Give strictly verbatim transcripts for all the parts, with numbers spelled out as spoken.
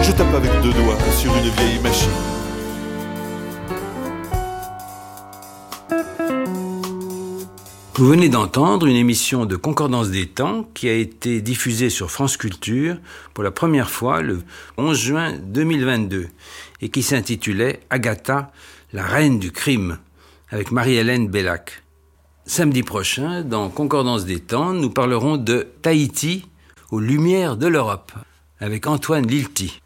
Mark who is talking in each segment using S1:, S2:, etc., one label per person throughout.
S1: Je tape avec deux doigts sur une vieille machine.
S2: Vous venez d'entendre une émission de Concordance des temps qui a été diffusée sur France Culture pour la première fois le onze juin deux mille vingt-deux et qui s'intitulait Agatha, la reine du crime, avec Marie-Hélène Bellac. Samedi prochain, dans Concordance des temps, nous parlerons de Tahiti aux lumières de l'Europe avec Antoine Lilti.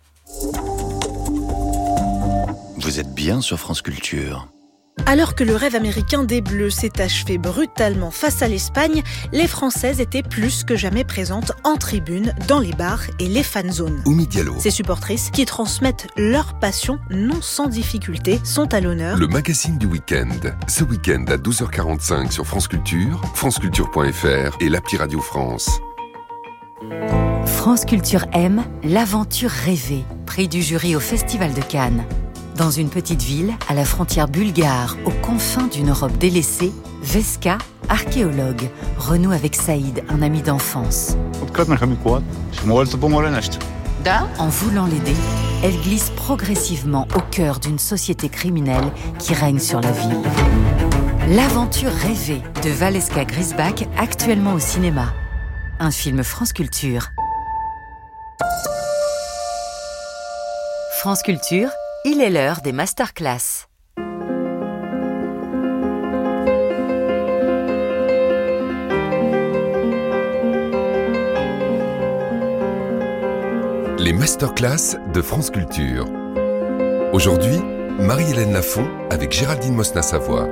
S3: Vous êtes bien sur France Culture.
S4: Alors que le rêve américain des Bleus s'est achevé brutalement face à l'Espagne, les Françaises étaient plus que jamais présentes en tribune, dans les bars et les fan zones.
S5: Oumi Diallo.
S4: Ces supportrices, qui transmettent leur passion non sans difficulté, sont à l'honneur.
S5: Le magazine du week-end. Ce week-end à douze heures quarante-cinq sur France Culture, franceculture point f r et l'appli Radio France.
S6: France Culture aime l'aventure rêvée, prix du jury au Festival de Cannes. Dans une petite ville, à la frontière bulgare, aux confins d'une Europe délaissée, Veska, archéologue, renoue avec Saïd, un ami d'enfance. En voulant l'aider, elle glisse progressivement au cœur d'une société criminelle qui règne sur la ville. L'aventure rêvée de Valeska Grisbach, actuellement au cinéma. Un film France Culture. France Culture, il est l'heure des masterclass.
S5: Les masterclass de France Culture. Aujourd'hui, Marie-Hélène Lafont avec Géraldine Mosna-Savoie.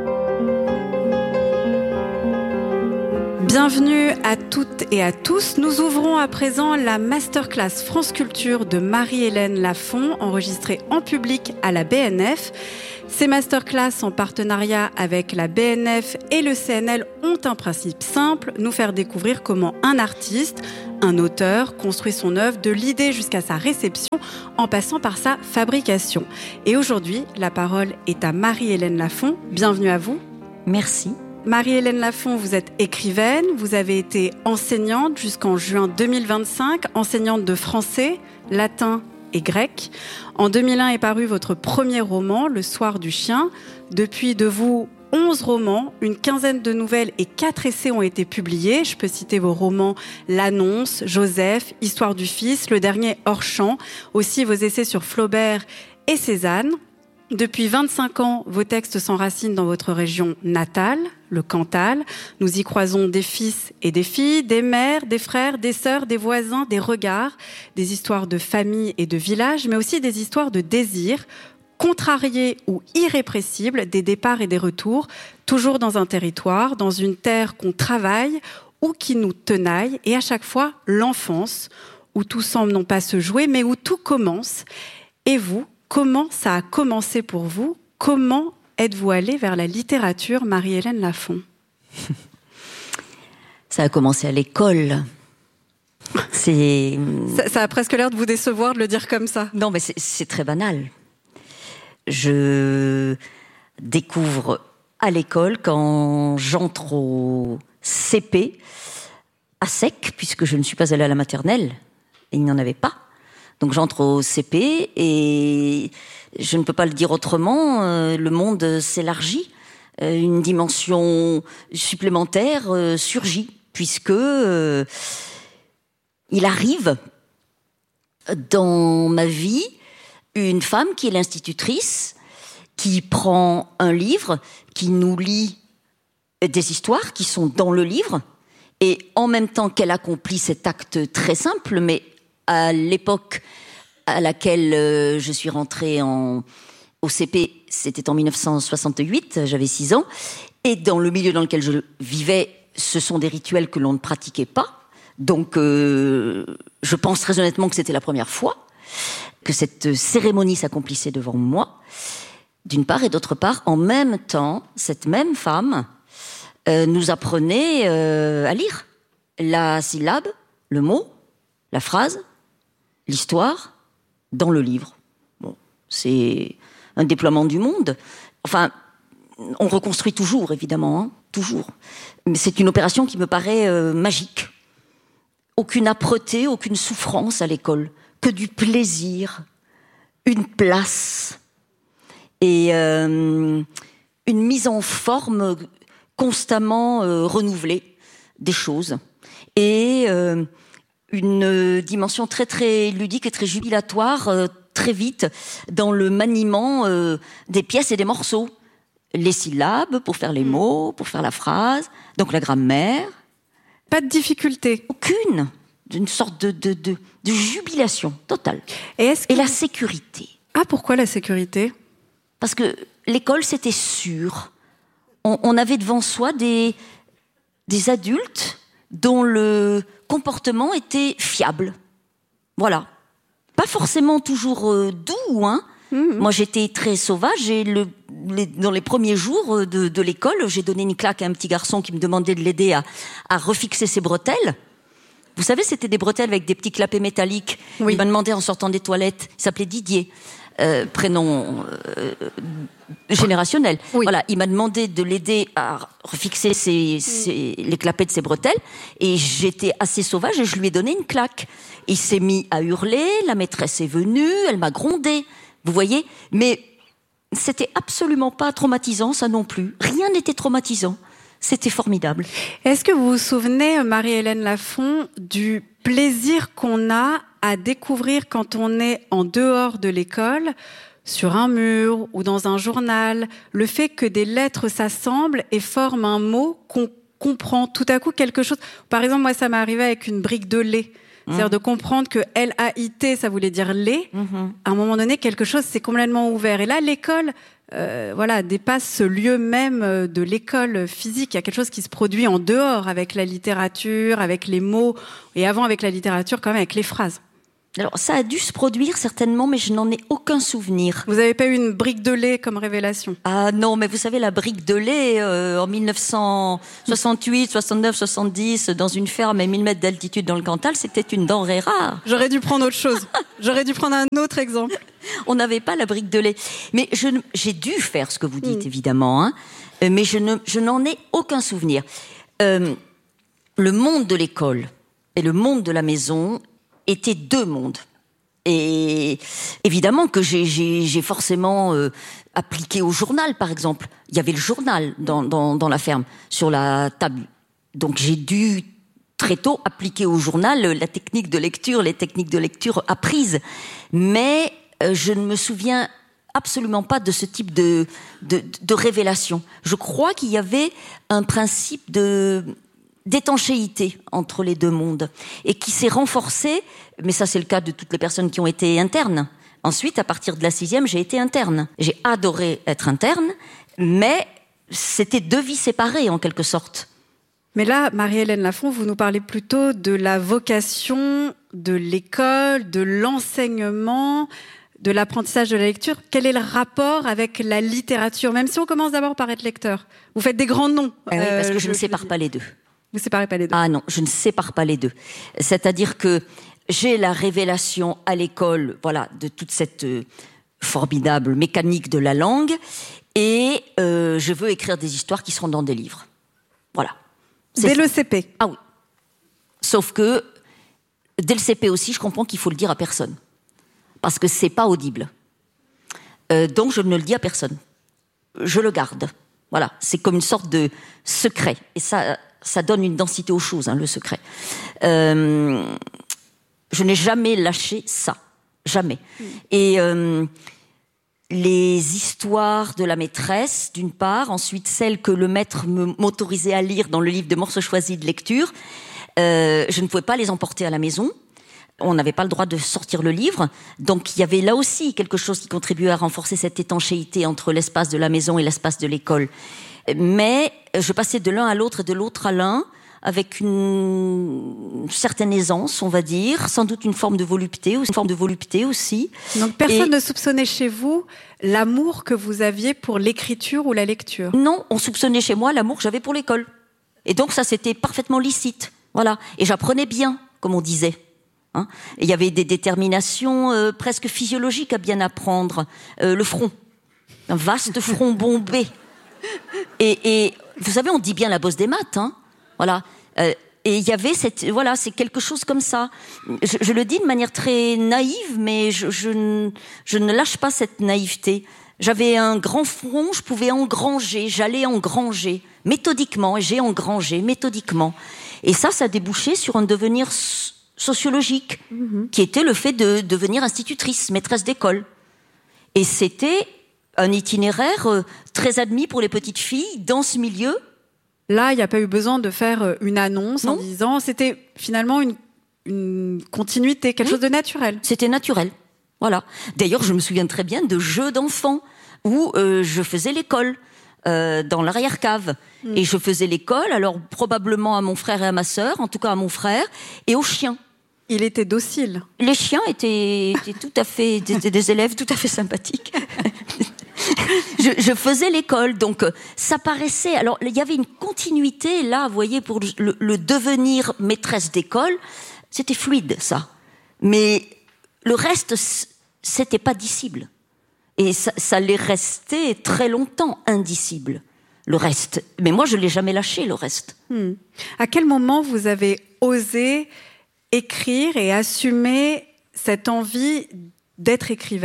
S7: Bienvenue à toutes et à tous. Nous ouvrons à présent la masterclass France Culture de Marie-Hélène Lafont, enregistrée en public à la B N F. Ces masterclass en partenariat avec la B N F et le C N L ont un principe simple, nous faire découvrir comment un artiste, un auteur, construit son œuvre de l'idée jusqu'à sa réception en passant par sa fabrication. Et aujourd'hui, la parole est à Marie-Hélène Lafont. Bienvenue à vous.
S6: Merci.
S7: Marie-Hélène Lafont, vous êtes écrivaine, vous avez été enseignante jusqu'en juin deux mille vingt-cinq, enseignante de français, latin et grec. En deux mille un est paru votre premier roman, Le Soir du Chien. Depuis de vous, onze romans, une quinzaine de nouvelles et quatre essais ont été publiés. Je peux citer vos romans L'Annonce, Joseph, Histoire du Fils, le dernier Hors Champ, aussi vos essais sur Flaubert et Cézanne. Depuis vingt-cinq ans, vos textes s'enracinent dans votre région natale, le Cantal. Nous y croisons des fils et des filles, des mères, des frères, des sœurs, des voisins, des regards, des histoires de famille et de village, mais aussi des histoires de désir, contrariés ou irrépressibles, des départs et des retours, toujours dans un territoire, dans une terre qu'on travaille ou qui nous tenaille, et à chaque fois, l'enfance, où tout semble non pas se jouer, mais où tout commence. Et vous, comment ça a commencé pour vous ? Comment êtes-vous allée vers la littérature, Marie-Hélène Lafont ?
S8: Ça a commencé à l'école. C'est...
S7: Ça, ça a presque l'air de vous décevoir de le dire comme ça.
S8: Non, mais c'est, c'est très banal. Je découvre à l'école quand j'entre au C P, à sec, puisque je ne suis pas allée à la maternelle, et il n'y en avait pas. Donc j'entre au C P et je ne peux pas le dire autrement, euh, le monde s'élargit, euh, une dimension supplémentaire euh, surgit, puisque euh, il arrive dans ma vie une femme qui est l'institutrice, qui prend un livre, qui nous lit des histoires qui sont dans le livre, et en même temps qu'elle accomplit cet acte très simple, mais à l'époque à laquelle euh, je suis rentrée en, au C P, c'était en dix-neuf cent soixante-huit, j'avais six ans, et dans le milieu dans lequel je vivais, ce sont des rituels que l'on ne pratiquait pas, donc euh, je pense très honnêtement que c'était la première fois que cette cérémonie s'accomplissait devant moi, d'une part, et d'autre part, en même temps, cette même femme euh, nous apprenait euh, à lire la syllabe, le mot, la phrase, l'histoire dans le livre. Bon, c'est un déploiement du monde. Enfin, on reconstruit toujours, évidemment, hein, toujours. Mais c'est une opération qui me paraît euh, magique. Aucune âpreté, aucune souffrance à l'école, que du plaisir, une place et euh, une mise en forme constamment euh, renouvelée des choses et euh, une dimension très très ludique et très jubilatoire euh, très vite dans le maniement euh, des pièces et des morceaux. Les syllabes pour faire les mots, pour faire la phrase, donc la grammaire.
S7: Pas de difficulté?
S8: Aucune. D'une sorte de, de, de, de jubilation totale.
S7: Et, est-ce que...
S8: et la sécurité.
S7: Ah, pourquoi la sécurité?
S8: Parce que l'école, c'était sûr. On, on avait devant soi des, des adultes dont le comportement était fiable. Voilà. Pas forcément toujours euh, doux, hein. Mmh. Moi, j'étais très sauvage et le, les, dans les premiers jours de, de l'école, j'ai donné une claque à un petit garçon qui me demandait de l'aider à, à refixer ses bretelles. Vous savez, c'était des bretelles avec des petits clapets métalliques. Oui. Il m'a demandé en sortant des toilettes. Il s'appelait Didier, euh, prénom euh, générationnel. Oui. Voilà, il m'a demandé de l'aider à refixer ses, ses, les clapets de ses bretelles. Et j'étais assez sauvage et je lui ai donné une claque. Il s'est mis à hurler. La maîtresse est venue. Elle m'a grondé. Vous voyez, mais c'était absolument pas traumatisant, ça non plus. Rien n'était traumatisant. C'était formidable.
S7: Est-ce que vous vous souvenez, Marie-Hélène Lafont, du plaisir qu'on a à découvrir quand on est en dehors de l'école, sur un mur ou dans un journal, le fait que des lettres s'assemblent et forment un mot qu'on comprend tout à coup quelque chose. Par exemple, moi, ça m'est arrivé avec une brique de lait. C'est-à-dire de comprendre que L A I T, ça voulait dire lait. Mm-hmm. À un moment donné, quelque chose s'est complètement ouvert. Et là, l'école, euh, voilà, dépasse ce lieu même de l'école physique. Il y a quelque chose qui se produit en dehors avec la littérature, avec les mots, et avant avec la littérature, quand même avec les phrases.
S8: Alors, ça a dû se produire certainement, mais je n'en ai aucun souvenir.
S7: Vous n'avez pas eu une brique de lait comme révélation?
S8: Ah non, mais vous savez, la brique de lait, euh, en mille neuf cent soixante-huit, soixante-neuf, soixante-dix, dans une ferme à mille mètres d'altitude dans le Cantal, c'était une denrée rare.
S7: J'aurais dû prendre autre chose. J'aurais dû prendre un autre exemple.
S8: On n'avait pas la brique de lait. Mais je, j'ai dû faire ce que vous dites, mmh. évidemment, hein, mais je, ne, je n'en ai aucun souvenir. Euh, le monde de l'école et le monde de la maison étaient deux mondes. Et évidemment que j'ai, j'ai, j'ai forcément euh, appliqué au journal, par exemple. Il y avait le journal dans, dans, dans la ferme, sur la table. Donc j'ai dû très tôt appliquer au journal la technique de lecture, les techniques de lecture apprises. Mais euh, je ne me souviens absolument pas de ce type de, de, de révélation. Je crois qu'il y avait un principe de... d'étanchéité entre les deux mondes et qui s'est renforcé, mais ça c'est le cas de toutes les personnes qui ont été internes. Ensuite, à partir de la sixième, j'ai été interne. J'ai adoré être interne, mais c'était deux vies séparées en quelque sorte.
S7: Mais là, Marie-Hélène Lafont, vous nous parlez plutôt de la vocation de l'école, de l'enseignement, de l'apprentissage de la lecture. Quel est le rapport avec la littérature? Même si on commence d'abord par être lecteur. Vous faites des grands noms.
S8: Ah oui, parce que euh, je, je ne sépare pas les deux.
S7: Vous séparez pas les deux?
S8: Ah non, je ne sépare pas les deux. C'est-à-dire que j'ai la révélation à l'école, voilà, de toute cette euh, formidable mécanique de la langue, et euh, je veux écrire des histoires qui seront dans des livres. Voilà.
S7: C'est dès ça. Le C P?
S8: Ah oui. Sauf que, dès le C P aussi, je comprends qu'il faut le dire à personne. Parce que c'est pas audible. Euh, donc je ne le dis à personne. Je le garde. Voilà. C'est comme une sorte de secret. Et ça... ça donne une densité aux choses, hein, le secret. Euh, je n'ai jamais lâché ça. Jamais. Mmh. Et euh, les histoires de la maîtresse, d'une part, ensuite celles que le maître me, m'autorisait à lire dans le livre de morceaux choisis de lecture, euh, je ne pouvais pas les emporter à la maison. On n'avait pas le droit de sortir le livre. Donc, il y avait là aussi quelque chose qui contribuait à renforcer cette étanchéité entre l'espace de la maison et l'espace de l'école. Mais je passais de l'un à l'autre et de l'autre à l'un avec une certaine aisance, on va dire, sans doute une forme de volupté, une forme de volupté aussi.
S7: Donc personne et... ne soupçonnait chez vous l'amour que vous aviez pour l'écriture ou la lecture?
S8: Non, on soupçonnait chez moi l'amour que j'avais pour l'école. Et donc ça, c'était parfaitement licite. Voilà. Et j'apprenais bien, comme on disait. Hein, et il y avait des déterminations euh, presque physiologiques à bien apprendre. Euh, le front, un vaste front bombé. Et, et vous savez, on dit bien la bosse des maths, hein. Voilà. Euh, et, et il y avait cette, voilà, c'est quelque chose comme ça. Je, je le dis de manière très naïve, mais je, je, ne, je ne lâche pas cette naïveté. J'avais un grand front, je pouvais engranger, j'allais engranger méthodiquement, et j'ai engrangé méthodiquement. Et ça, ça a débouché sur un devenir sociologique, mmh. qui était le fait de devenir institutrice, maîtresse d'école. Et c'était un itinéraire euh, très admis pour les petites filles dans ce milieu.
S7: Là, il n'y a pas eu besoin de faire une annonce
S8: non.
S7: en disant... C'était finalement une, une continuité, quelque oui. chose de naturel.
S8: C'était naturel, voilà. D'ailleurs, je me souviens très bien de jeux d'enfants où euh, je faisais l'école. Euh, dans l'arrière-cave. Mmh. Et je faisais l'école, alors probablement à mon frère et à ma sœur, en tout cas à mon frère, et aux chiens.
S7: Il était docile.
S8: Les chiens étaient, étaient tout à fait des, des élèves tout à fait sympathiques. je, je faisais l'école, donc ça paraissait... Alors, il y avait une continuité, là, vous voyez, pour le, le devenir maîtresse d'école, c'était fluide, ça. Mais le reste, c'était pas dissible. Et ça, ça l'est resté très longtemps indicible, le reste. Mais moi, je ne l'ai jamais lâché, le reste.
S7: Hmm. À quel moment vous avez osé écrire et assumer cette envie d'être écrivaine ?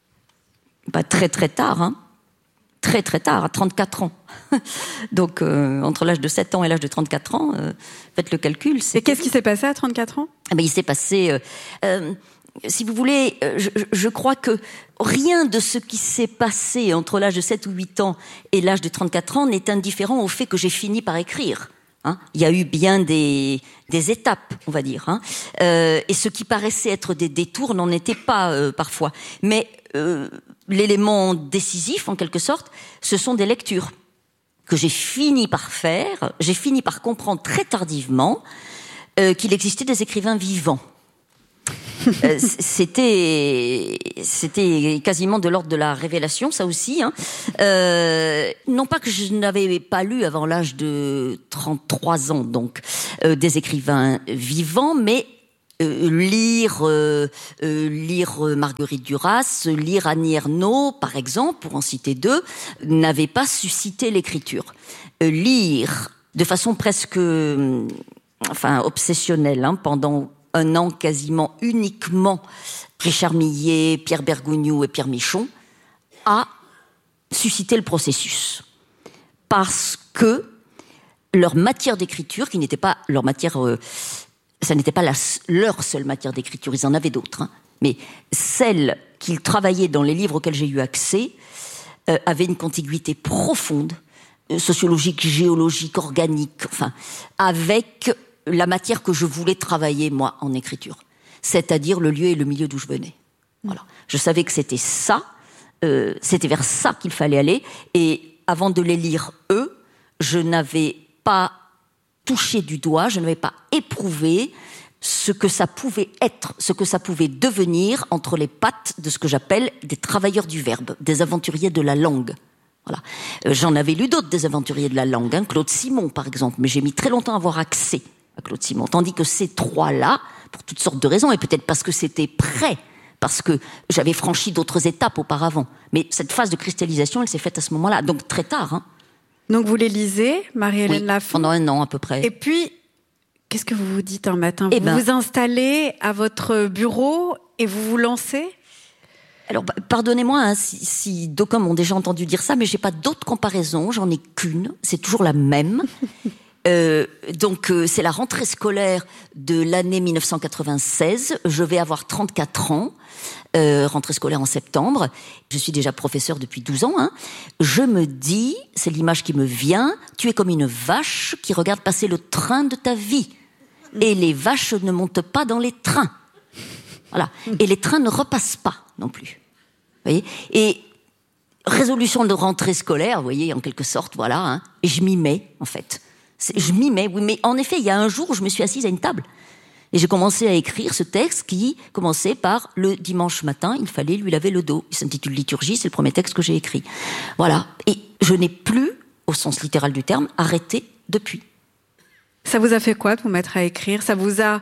S8: Bah, très, très tard, hein. Très, très tard, à trente-quatre ans. Donc, euh, entre l'âge de sept ans et l'âge de trente-quatre ans, euh, faites le calcul.
S7: Et qu'est-ce qui s'est passé à trente-quatre ans ?
S8: Ah ben, il s'est passé... Euh, euh, si vous voulez, je, je crois que rien de ce qui s'est passé entre l'âge de sept ou huit ans et l'âge de trente-quatre ans n'est indifférent au fait que j'ai fini par écrire. Hein, il y a eu bien des, des étapes, on va dire. Hein, euh, et ce qui paraissait être des détours n'en était pas euh, parfois. Mais euh, l'élément décisif, en quelque sorte, ce sont des lectures que j'ai fini par faire. J'ai fini par comprendre très tardivement euh, qu'il existait des écrivains vivants. euh, c'était, c'était quasiment de l'ordre de la révélation, ça aussi. Hein. Euh, non pas que je n'avais pas lu avant l'âge de trente-trois ans, donc, euh, des écrivains vivants, mais euh, lire, euh, euh, lire Marguerite Duras, lire Annie Ernaux, par exemple, pour en citer deux, n'avait pas suscité l'écriture. Euh, lire de façon presque, euh, enfin, obsessionnelle, hein, pendant un an quasiment uniquement Richard Millet, Pierre Bergogneau et Pierre Michon, a suscité le processus. Parce que leur matière d'écriture, qui n'était pas leur matière, euh, ça n'était pas la, leur seule matière d'écriture, ils en avaient d'autres, hein, mais celle qu'ils travaillaient dans les livres auxquels j'ai eu accès, euh, avait une contiguïté profonde, euh, sociologique, géologique, organique, enfin, avec la matière que je voulais travailler, moi, en écriture. C'est-à-dire le lieu et le milieu d'où je venais. Voilà. Je savais que c'était ça, euh, c'était vers ça qu'il fallait aller. Et avant de les lire, eux, je n'avais pas touché du doigt, je n'avais pas éprouvé ce que ça pouvait être, ce que ça pouvait devenir entre les pattes de ce que j'appelle des travailleurs du verbe, des aventuriers de la langue. Voilà. Euh, j'en avais lu d'autres, des aventuriers de la langue, hein, Claude Simon, par exemple, mais j'ai mis très longtemps à avoir accès à Claude Simon. Tandis que ces trois-là, pour toutes sortes de raisons, et peut-être parce que c'était prêt, parce que j'avais franchi d'autres étapes auparavant. Mais cette phase de cristallisation, elle s'est faite à ce moment-là, donc très tard. Hein.
S7: Donc vous les lisez, Marie-Hélène
S8: oui,
S7: Lafont.
S8: Pendant un an à peu près.
S7: Et puis, qu'est-ce que vous vous dites un matin ?
S8: eh
S7: Vous
S8: ben,
S7: vous installez à votre bureau et vous vous lancez ?
S8: Alors, pardonnez-moi hein, si, si d'aucuns m'ont déjà entendu dire ça, mais j'ai pas d'autre comparaison, j'en ai qu'une, c'est toujours la même. Euh, donc euh, c'est la rentrée scolaire de l'année mille neuf cent quatre-vingt-seize. Je vais avoir trente-quatre ans, euh, rentrée scolaire en septembre. Je suis déjà professeur depuis douze ans. Hein. Je me dis, c'est l'image qui me vient, tu es comme une vache qui regarde passer le train de ta vie. Et les vaches ne montent pas dans les trains. Voilà. Et les trains ne repassent pas non plus. Vous voyez ? Et résolution de rentrée scolaire, vous voyez, en quelque sorte, voilà. Hein. Et je m'y mets, en fait. Je m'y mets, oui, mais en effet, il y a un jour où je me suis assise à une table et j'ai commencé à écrire ce texte qui commençait par le dimanche matin, il fallait lui laver le dos. Il s'intitule Liturgie, c'est le premier texte que j'ai écrit. Voilà. Et je n'ai plus, au sens littéral du terme, arrêté depuis.
S7: Ça vous a fait quoi de vous mettre à écrire ? Ça vous a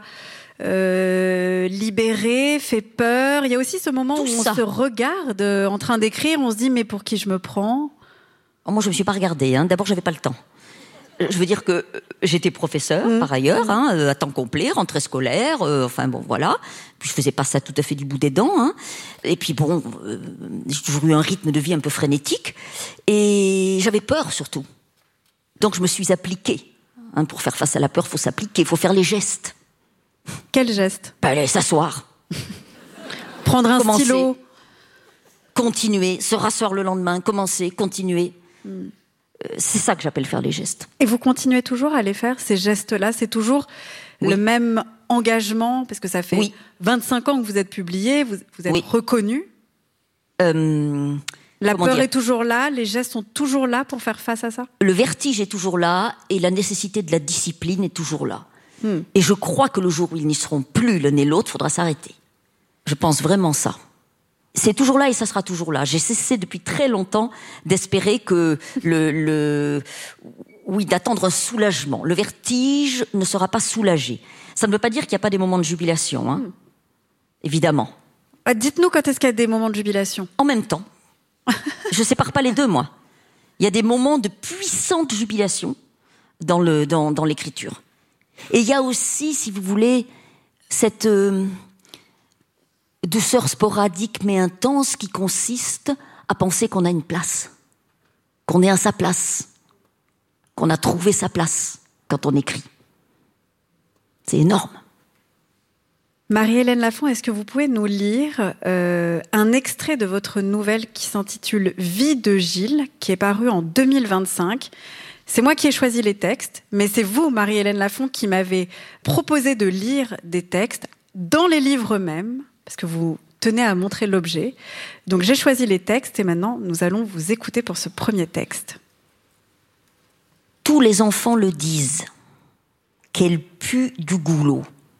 S7: euh, libéré, fait peur ? Il y a aussi ce moment Tout où ça. on se regarde euh, en train d'écrire, on se dit mais pour qui je me prends ?
S8: Oh, moi, je ne me suis pas regardée. Hein. D'abord, je n'avais pas le temps. Je veux dire que j'étais professeur, mmh. par ailleurs, hein, à temps complet, rentrée scolaire, euh, enfin bon, voilà. Puis je faisais pas ça tout à fait du bout des dents, hein. Et puis bon, euh, j'ai toujours eu un rythme de vie un peu frénétique. Et j'avais peur, surtout. Donc je me suis appliquée. Hein, pour faire face à la peur, il faut s'appliquer, il faut faire les gestes.
S7: Quels gestes ?
S8: Ben, allez, s'asseoir.
S7: Prendre un
S8: commencer,
S7: stylo.
S8: Continuer, se rasseoir le lendemain, commencer, continuer. Mmh. C'est ça que j'appelle faire les gestes.
S7: Et vous continuez toujours à les faire, ces gestes-là ? C'est toujours oui. le même engagement, parce que ça fait oui. vingt-cinq ans que vous êtes publié, vous, vous êtes oui. reconnu.
S8: Euh,
S7: la peur
S8: dire ?
S7: est toujours là, les gestes sont toujours là pour faire face à ça ?
S8: Le vertige est toujours là, et la nécessité de la discipline est toujours là.
S7: Hmm.
S8: Et je crois que le jour où ils n'y seront plus l'un et l'autre, il faudra s'arrêter. Je pense vraiment ça. C'est toujours là et ça sera toujours là. J'ai cessé depuis très longtemps d'espérer que le, le, oui, d'attendre un soulagement. Le vertige ne sera pas soulagé. Ça ne veut pas dire qu'il n'y a pas des moments de jubilation, hein. Mmh. Évidemment.
S7: Ah, dites-nous quand est-ce qu'il y a des moments de jubilation ?
S8: En même temps. Je sépare pas les deux, moi. Il y a des moments de puissante jubilation dans le, dans, dans l'écriture. Et il y a aussi, si vous voulez, cette, euh, douceur sporadique mais intense qui consiste à penser qu'on a une place, qu'on est à sa place, qu'on a trouvé sa place quand on écrit. C'est énorme.
S7: Marie-Hélène Lafont, est-ce que vous pouvez nous lire euh, un extrait de votre nouvelle qui s'intitule « Vie de Gilles », qui est paru en deux mille vingt-cinq. C'est moi qui ai choisi les textes, mais c'est vous, Marie-Hélène Lafont, qui m'avez proposé de lire des textes dans les livres eux-mêmes, parce que vous tenez à montrer l'objet. Donc j'ai choisi les textes et maintenant nous allons vous écouter pour ce premier texte.
S8: Tous les enfants le disent, qu'elle pue du goulot.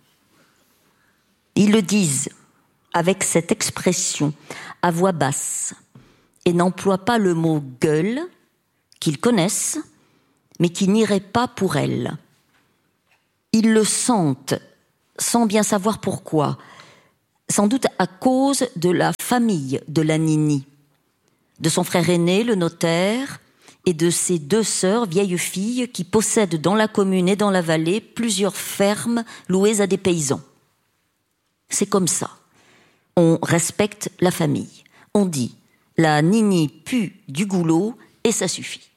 S8: Ils le disent avec cette expression à voix basse et n'emploient pas le mot gueule qu'ils connaissent mais qui n'irait pas pour elle. Ils le sentent sans bien savoir pourquoi, sans doute à cause de la famille de la Nini, de son frère aîné, le notaire, et de ses deux sœurs, vieilles filles, qui possèdent dans la commune et dans la vallée plusieurs fermes louées à des paysans. C'est comme ça. On respecte la famille. On dit « la Nini pue du goulot » et ça suffit.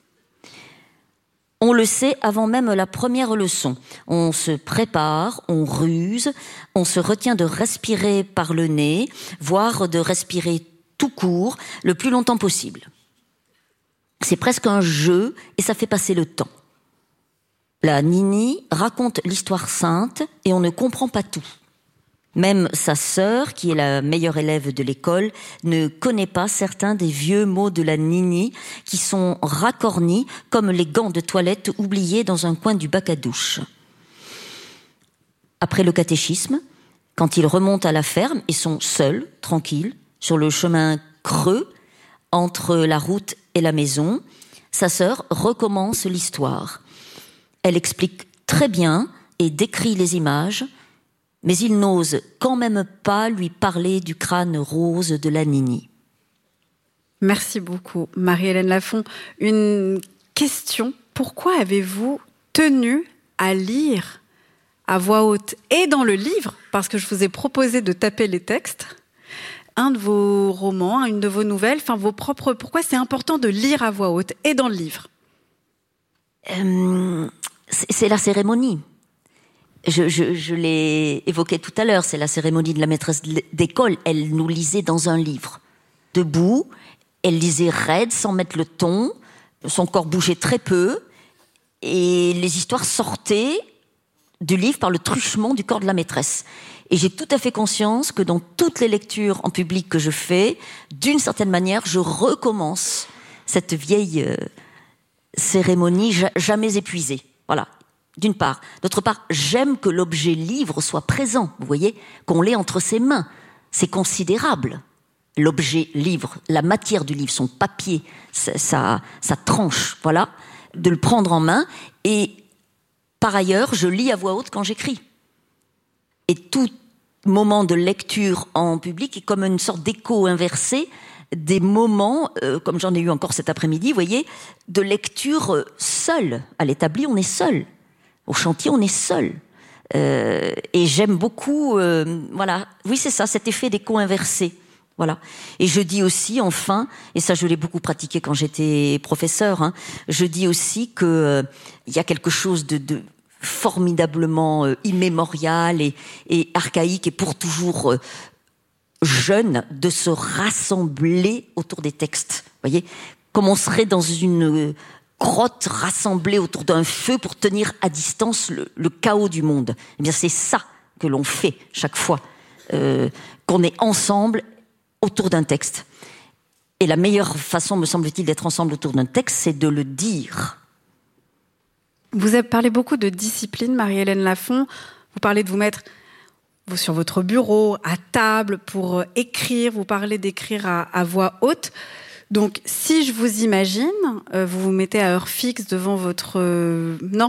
S8: On le sait avant même la première leçon. On se prépare, on ruse, on se retient de respirer par le nez, voire de respirer tout court, le plus longtemps possible. C'est presque un jeu et ça fait passer le temps. La Nini raconte l'histoire sainte et on ne comprend pas tout. Même sa sœur, qui est la meilleure élève de l'école, ne connaît pas certains des vieux mots de la Nini qui sont racornis comme les gants de toilette oubliés dans un coin du bac à douche. Après le catéchisme, quand ils remontent à la ferme et sont seuls, tranquilles, sur le chemin creux entre la route et la maison, sa sœur recommence l'histoire. Elle explique très bien et décrit les images, mais il n'ose quand même pas lui parler du crâne rose de la Nini.
S7: Merci beaucoup, Marie-Hélène Lafont. Une question, pourquoi avez-vous tenu à lire à voix haute et dans le livre, parce que je vous ai proposé de taper les textes, un de vos romans, une de vos nouvelles, enfin vos propres... Pourquoi c'est important de lire à voix haute et dans le livre ?
S8: euh, c'est, c'est la cérémonie. Je, je, je l'ai évoqué tout à l'heure, c'est la cérémonie de la maîtresse d'école. Elle nous lisait dans un livre. Debout, elle lisait raide, sans mettre le ton, son corps bougeait très peu, et les histoires sortaient du livre par le truchement du corps de la maîtresse. Et j'ai tout à fait conscience que dans toutes les lectures en public que je fais, d'une certaine manière, je recommence cette vieille euh, cérémonie jamais épuisée. Voilà. D'une part. D'autre part, j'aime que l'objet livre soit présent, vous voyez, qu'on l'ait entre ses mains. C'est considérable. L'objet livre, la matière du livre, son papier, sa, sa, sa tranche, voilà, de le prendre en main. Et par ailleurs, je lis à voix haute quand j'écris. Et tout moment de lecture en public est comme une sorte d'écho inversé des moments, euh, comme j'en ai eu encore cet après-midi, vous voyez, de lecture euh, seule. À l'établi, on est seul. Au chantier, on est seul. Euh, et j'aime beaucoup, euh, voilà, oui c'est ça, cet effet d'écho inversé. Voilà. Et je dis aussi, enfin, et ça je l'ai beaucoup pratiqué quand j'étais professeur, hein, je dis aussi que euh, y a quelque chose de, de formidablement euh, immémorial et, et archaïque et pour toujours euh, jeune de se rassembler autour des textes. Vous voyez, comme on serait dans une euh, grotte rassemblée autour d'un feu pour tenir à distance le, le chaos du monde. Eh bien, c'est ça que l'on fait chaque fois euh, qu'on est ensemble autour d'un texte. Et la meilleure façon, me semble-t-il, d'être ensemble autour d'un texte, c'est de le dire.
S7: Vous avez parlé beaucoup de discipline, Marie-Hélène Lafont. Vous parlez de vous mettre sur votre bureau, à table, pour écrire. Vous parlez d'écrire à, à voix haute. Donc, si je vous imagine, euh, vous vous mettez à heure fixe devant votre... Euh, non.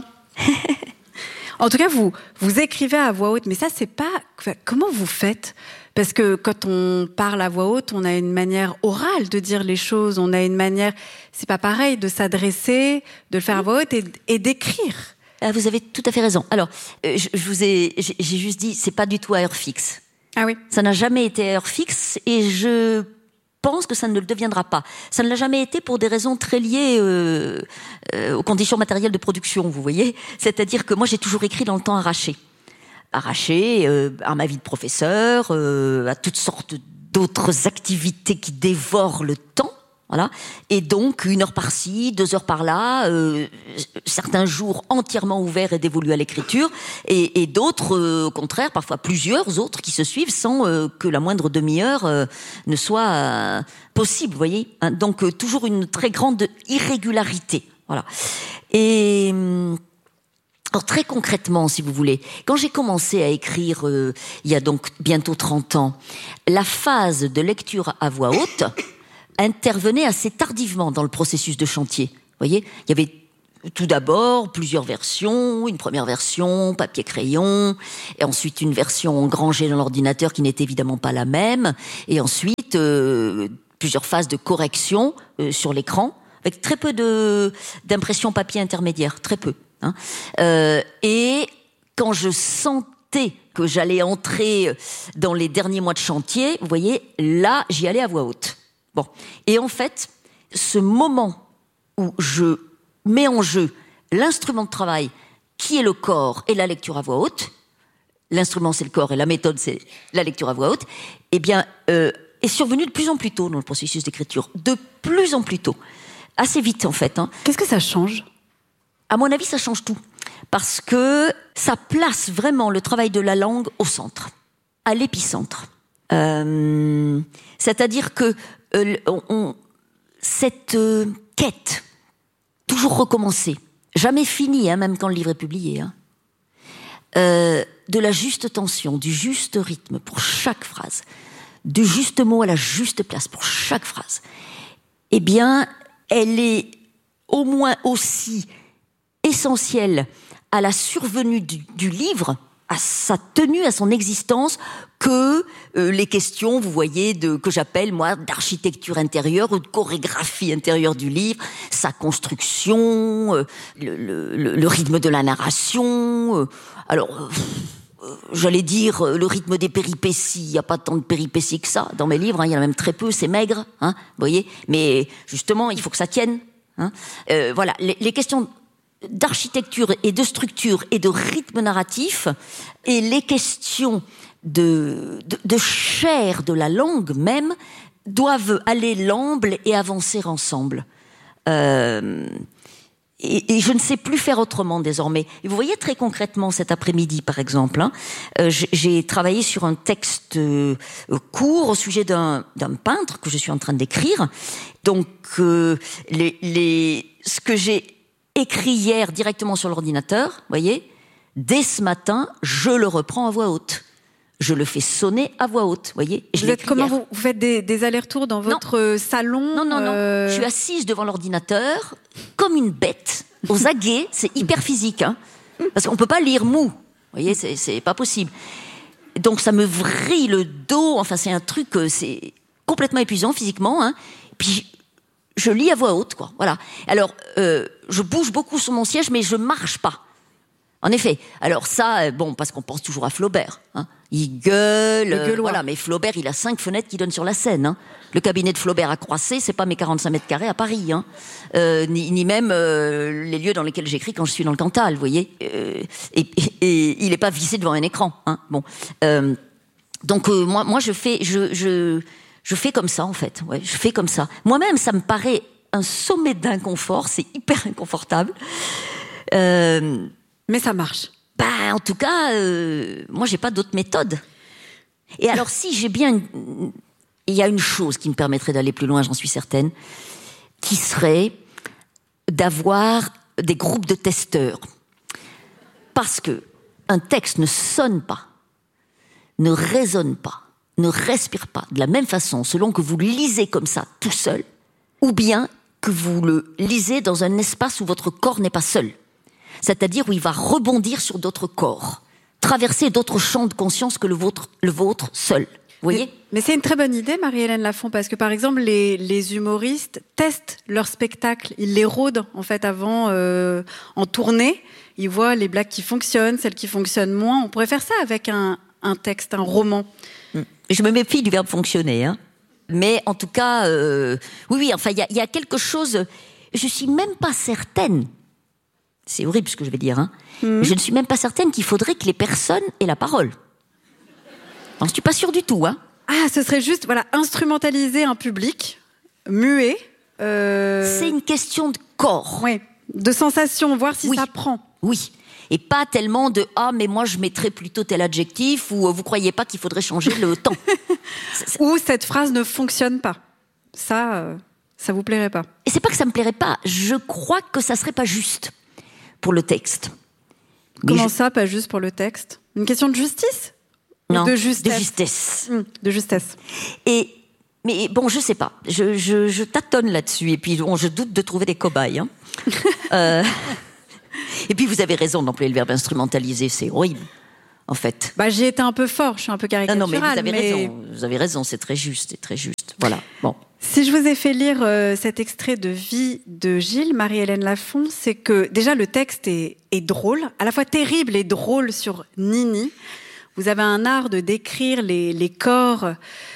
S7: En tout cas, vous, vous écrivez à voix haute. Mais ça, c'est pas... Comment vous faites ? Parce que quand on parle à voix haute, on a une manière orale de dire les choses. On a une manière... C'est pas pareil de s'adresser, de le faire à voix haute et, et d'écrire.
S8: Ah, vous avez tout à fait raison. Alors, euh, je, je vous ai... J'ai, j'ai juste dit, c'est pas du tout à heure fixe.
S7: Ah oui.
S8: Ça n'a jamais été à heure fixe et je... pense que ça ne le deviendra pas. Ça ne l'a jamais été pour des raisons très liées euh, euh, aux conditions matérielles de production, vous voyez. C'est-à-dire que moi, j'ai toujours écrit dans le temps arraché. Arraché euh, à ma vie de professeur, euh, à toutes sortes d'autres activités qui dévorent le temps. Voilà. Et donc, une heure par-ci, deux heures par-là, euh, certains jours entièrement ouverts et dévolus à l'écriture, et, et d'autres, euh, au contraire, parfois plusieurs autres qui se suivent sans euh, que la moindre demi-heure euh, ne soit euh, possible, vous voyez. Hein, donc, euh, toujours une très grande irrégularité. Voilà. Et... Hum, alors, très concrètement, si vous voulez, quand j'ai commencé à écrire, euh, il y a donc bientôt trente ans, la phase de lecture à voix haute intervenait assez tardivement dans le processus de chantier. Vous voyez, il y avait tout d'abord plusieurs versions, une première version, papier-crayon, et ensuite une version engrangée dans l'ordinateur qui n'était évidemment pas la même, et ensuite euh, plusieurs phases de correction euh, sur l'écran, avec très peu de, d'impression papier intermédiaire, très peu. Hein. Euh, et quand je sentais que j'allais entrer dans les derniers mois de chantier, vous voyez, là, j'y allais à voix haute. Bon. Et en fait, ce moment où je mets en jeu l'instrument de travail qui est le corps et la lecture à voix haute, l'instrument c'est le corps et la méthode c'est la lecture à voix haute, eh bien, euh, est survenu de plus en plus tôt dans le processus d'écriture. De plus en plus tôt. Assez vite, en fait. Hein.
S7: Qu'est-ce que ça change ?
S8: À mon avis, ça change tout. Parce que ça place vraiment le travail de la langue au centre, à l'épicentre. Euh, c'est-à-dire que euh, on, on, cette euh, quête, toujours recommencée, jamais finie, hein, même quand le livre est publié, hein, euh, de la juste tension, du juste rythme pour chaque phrase, du juste mot à la juste place pour chaque phrase, eh bien, elle est au moins aussi essentielle à la survenue du, du livre, à sa tenue, à son existence, que euh, les questions, vous voyez, de, que j'appelle, moi, d'architecture intérieure ou de chorégraphie intérieure du livre, sa construction, euh, le, le, le rythme de la narration, euh, alors... Euh, j'allais dire, le rythme des péripéties. Il n'y a pas tant de péripéties que ça dans mes livres, hein, il y en a même très peu, c'est maigre, hein, vous voyez. Mais justement, il faut que ça tienne. Hein. Euh, voilà, les, les questions d'architecture et de structure et de rythme narratif et les questions de, de, de chair de la langue même doivent aller l'amble et avancer ensemble. Euh, Et, et je ne sais plus faire autrement désormais. Et vous voyez très concrètement cet après-midi, par exemple, hein, euh, j'ai, j'ai travaillé sur un texte euh, court au sujet d'un, d'un peintre que je suis en train d'écrire. Donc, euh, les, les, ce que j'ai écrit hier directement sur l'ordinateur, vous voyez, dès ce matin, je le reprends à voix haute. Je le fais sonner à voix haute, vous voyez. Je
S7: vous êtes comment vous, vous faites des, des allers-retours dans votre non. salon
S8: Non, non, non. Euh... Je suis assise devant l'ordinateur, comme une bête, aux aguets. C'est hyper physique, hein. Parce qu'on peut pas lire mou. Vous voyez, c'est, c'est pas possible. Donc ça me vrille le dos. Enfin, c'est un truc, c'est complètement épuisant physiquement, hein. Puis je lis à voix haute, quoi. Voilà. Alors, euh, je bouge beaucoup sur mon siège, mais je marche pas. En effet. Alors ça, bon, parce qu'on pense toujours à Flaubert, hein. Il gueule, euh, voilà. Mais Flaubert, il a cinq fenêtres qui donnent sur la Seine, hein. Le cabinet de Flaubert à Croissé, c'est pas mes quarante-cinq mètres carrés à Paris, hein. Euh, ni, ni même euh, les lieux dans lesquels j'écris quand je suis dans le Cantal, vous voyez. Euh, et, et, et il est pas vissé devant un écran, hein. Bon. Euh, donc euh, moi, moi, je fais, je, je, je fais comme ça en fait. Ouais, je fais comme ça. Moi-même, ça me paraît un sommet d'inconfort. C'est hyper inconfortable. Euh,
S7: Mais ça marche.
S8: Bah, en tout cas, euh, moi, j'ai pas d'autre méthode. Et alors, si j'ai bien, une... il y a une chose qui me permettrait d'aller plus loin, j'en suis certaine, qui serait d'avoir des groupes de testeurs, parce que un texte ne sonne pas, ne résonne pas, ne respire pas de la même façon selon que vous le lisez comme ça, tout seul, ou bien que vous le lisez dans un espace où votre corps n'est pas seul. C'est-à-dire où il va rebondir sur d'autres corps, traverser d'autres champs de conscience que le vôtre, le vôtre seul. Vous voyez ?
S7: Mais, mais c'est une très bonne idée, Marie-Hélène Lafont, parce que par exemple, les, les humoristes testent leur spectacle, ils les rôdent en fait avant, euh, en tournée, ils voient les blagues qui fonctionnent, celles qui fonctionnent moins. On pourrait faire ça avec un, un texte, un roman.
S8: Je me méfie du verbe fonctionner, hein. Mais en tout cas, euh, oui, oui, enfin, il y, y a quelque chose. Je suis même pas certaine. C'est horrible ce que je vais dire, hein. Mmh. Je ne suis même pas certaine qu'il faudrait que les personnes aient la parole. Je ne suis pas sûre du tout, hein.
S7: Ah, ce serait juste, voilà, instrumentaliser un public muet. Euh...
S8: C'est une question de corps.
S7: Oui, de sensation, voir si
S8: oui.
S7: ça prend.
S8: Oui. Et pas tellement de « Ah, mais moi, je mettrais plutôt tel adjectif » ou « Vous croyez pas qu'il faudrait changer le temps ?»
S7: Ou cette phrase ne fonctionne pas. Ça, euh, ça vous plairait pas.
S8: Et c'est pas que ça me plairait pas. Je crois que ça serait pas juste pour le texte.
S7: Comment
S8: je...
S7: ça, pas juste pour le texte ? Une question de justice ?
S8: Non,
S7: Ou de justesse.
S8: de justesse.
S7: Mmh, de justesse.
S8: Et, mais bon, je sais pas. Je, je, je tâtonne là-dessus. Et puis, bon, je doute de trouver des cobayes. Hein. euh... Et puis, vous avez raison d'employer le verbe instrumentaliser. C'est horrible, en fait.
S7: Bah, j'ai été un peu fort. Je suis un peu caricaturale.
S8: Non, non, mais vous avez
S7: mais...
S8: raison. Vous avez raison. C'est très juste. C'est très juste. Voilà. Bon.
S7: Si je vous ai fait lire euh, cet extrait de Vie de Gilles, Marie-Hélène Lafont, c'est que déjà le texte est, est drôle, à la fois terrible et drôle sur Nini. Vous avez un art de décrire les, les corps,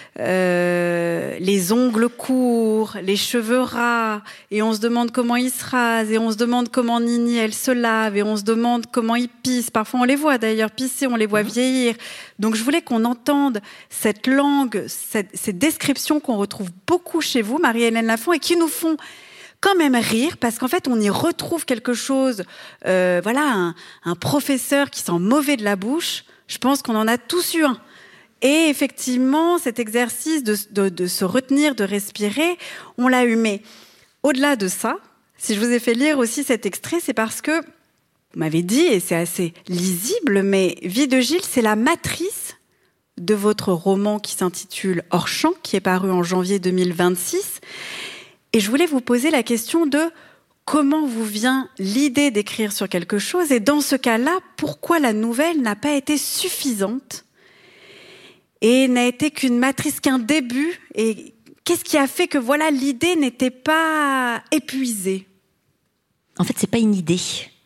S7: euh, les ongles courts, les cheveux ras, et on se demande comment ils se rasent, et on se demande comment Nini, elle se lave, et on se demande comment ils pissent. Parfois, on les voit d'ailleurs pisser, on les voit vieillir. Donc, je voulais qu'on entende cette langue, cette, ces descriptions qu'on retrouve beaucoup chez vous, Marie-Hélène Lafont, et qui nous font quand même rire, parce qu'en fait, on y retrouve quelque chose, euh, voilà, un, un professeur qui sent mauvais de la bouche. Je pense qu'on en a tous eu un. Et effectivement, cet exercice de, de, de se retenir, de respirer, on l'a eu. Mais au-delà de ça, si je vous ai fait lire aussi cet extrait, c'est parce que, vous m'avez dit, et c'est assez lisible, mais Vie de Gilles, c'est la matrice de votre roman qui s'intitule Hors champ, qui est paru en janvier deux mille vingt-six. Et je voulais vous poser la question de comment vous vient l'idée d'écrire sur quelque chose, et dans ce cas-là, pourquoi la nouvelle n'a pas été suffisante et n'a été qu'une matrice, qu'un début, et qu'est-ce qui a fait que voilà l'idée n'était pas épuisée ?
S8: En fait, c'est pas une idée.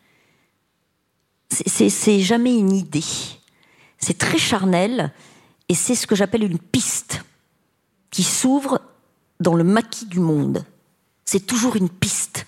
S8: C'est, c'est, c'est jamais une idée. C'est très charnel, et c'est ce que j'appelle une piste qui s'ouvre dans le maquis du monde. C'est toujours une piste.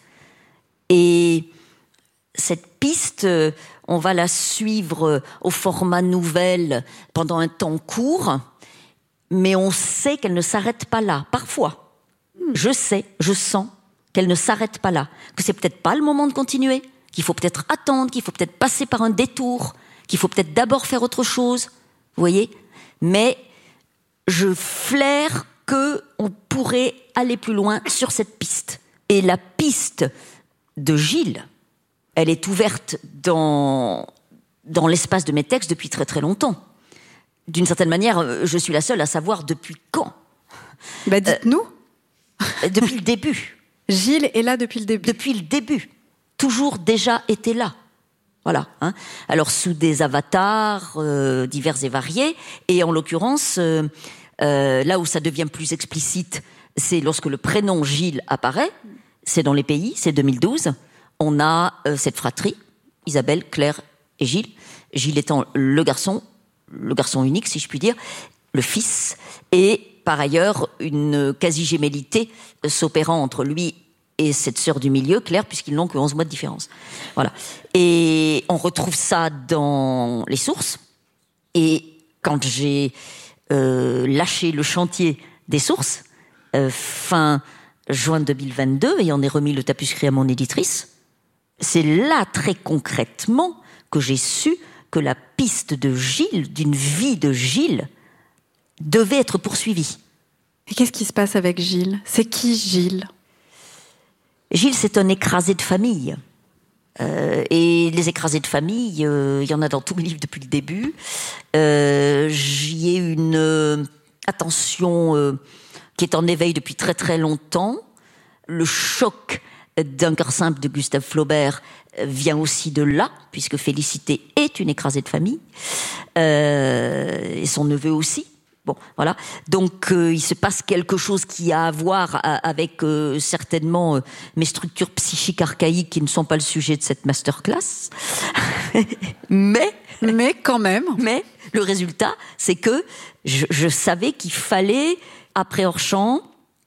S8: Et cette piste, on va la suivre au format nouvelle pendant un temps court, mais on sait qu'elle ne s'arrête pas là. Parfois, je sais, je sens qu'elle ne s'arrête pas là, que c'est peut-être pas le moment de continuer, qu'il faut peut-être attendre, qu'il faut peut-être passer par un détour, qu'il faut peut-être d'abord faire autre chose, vous voyez ? Mais je flaire qu'on pourrait aller plus loin sur cette piste. Et la piste de Gilles, elle est ouverte dans, dans l'espace de mes textes depuis très très longtemps. D'une certaine manière, je suis la seule à savoir depuis quand.
S7: Bah dites-nous.
S8: Euh, depuis le début.
S7: Gilles est là depuis le début.
S8: Depuis le début. Toujours déjà été là. Voilà. Hein. Alors sous des avatars euh, divers et variés, et en l'occurrence, euh, Euh, là où ça devient plus explicite, c'est lorsque le prénom Gilles apparaît. C'est dans les pays, c'est deux mille douze. On a euh, cette fratrie, Isabelle, Claire et Gilles. Gilles étant le garçon, le garçon unique, si je puis dire, le fils, et par ailleurs une quasi-gémellité s'opérant entre lui et cette sœur du milieu, Claire, puisqu'ils n'ont que onze mois de différence. Voilà. Et on retrouve ça dans les sources. Et quand j'ai euh, lâché le chantier des sources, euh, fin juin deux mille vingt-deux, et on est remis le tapuscrit à mon éditrice, c'est là, très concrètement, que j'ai su que la piste de Gilles, d'une vie de Gilles, devait être poursuivie.
S7: Et qu'est-ce qui se passe avec Gilles ? C'est qui Gilles ?
S8: Gilles, c'est un écrasé de famille. Euh, et les écrasés de famille, il euh, y en a dans tous mes livres depuis le début. Euh, j'y ai une euh, attention euh, qui est en éveil depuis très très longtemps. Le choc d'un cœur simple de Gustave Flaubert vient aussi de là, puisque Félicité est une écrasée de famille, euh, et son neveu aussi. Bon, voilà. Donc, euh, il se passe quelque chose qui a à voir à, avec euh, certainement euh, mes structures psychiques archaïques qui ne sont pas le sujet de cette masterclass. mais,
S7: mais quand même.
S8: Mais le résultat, c'est que je, je savais qu'il fallait, après Orchamps,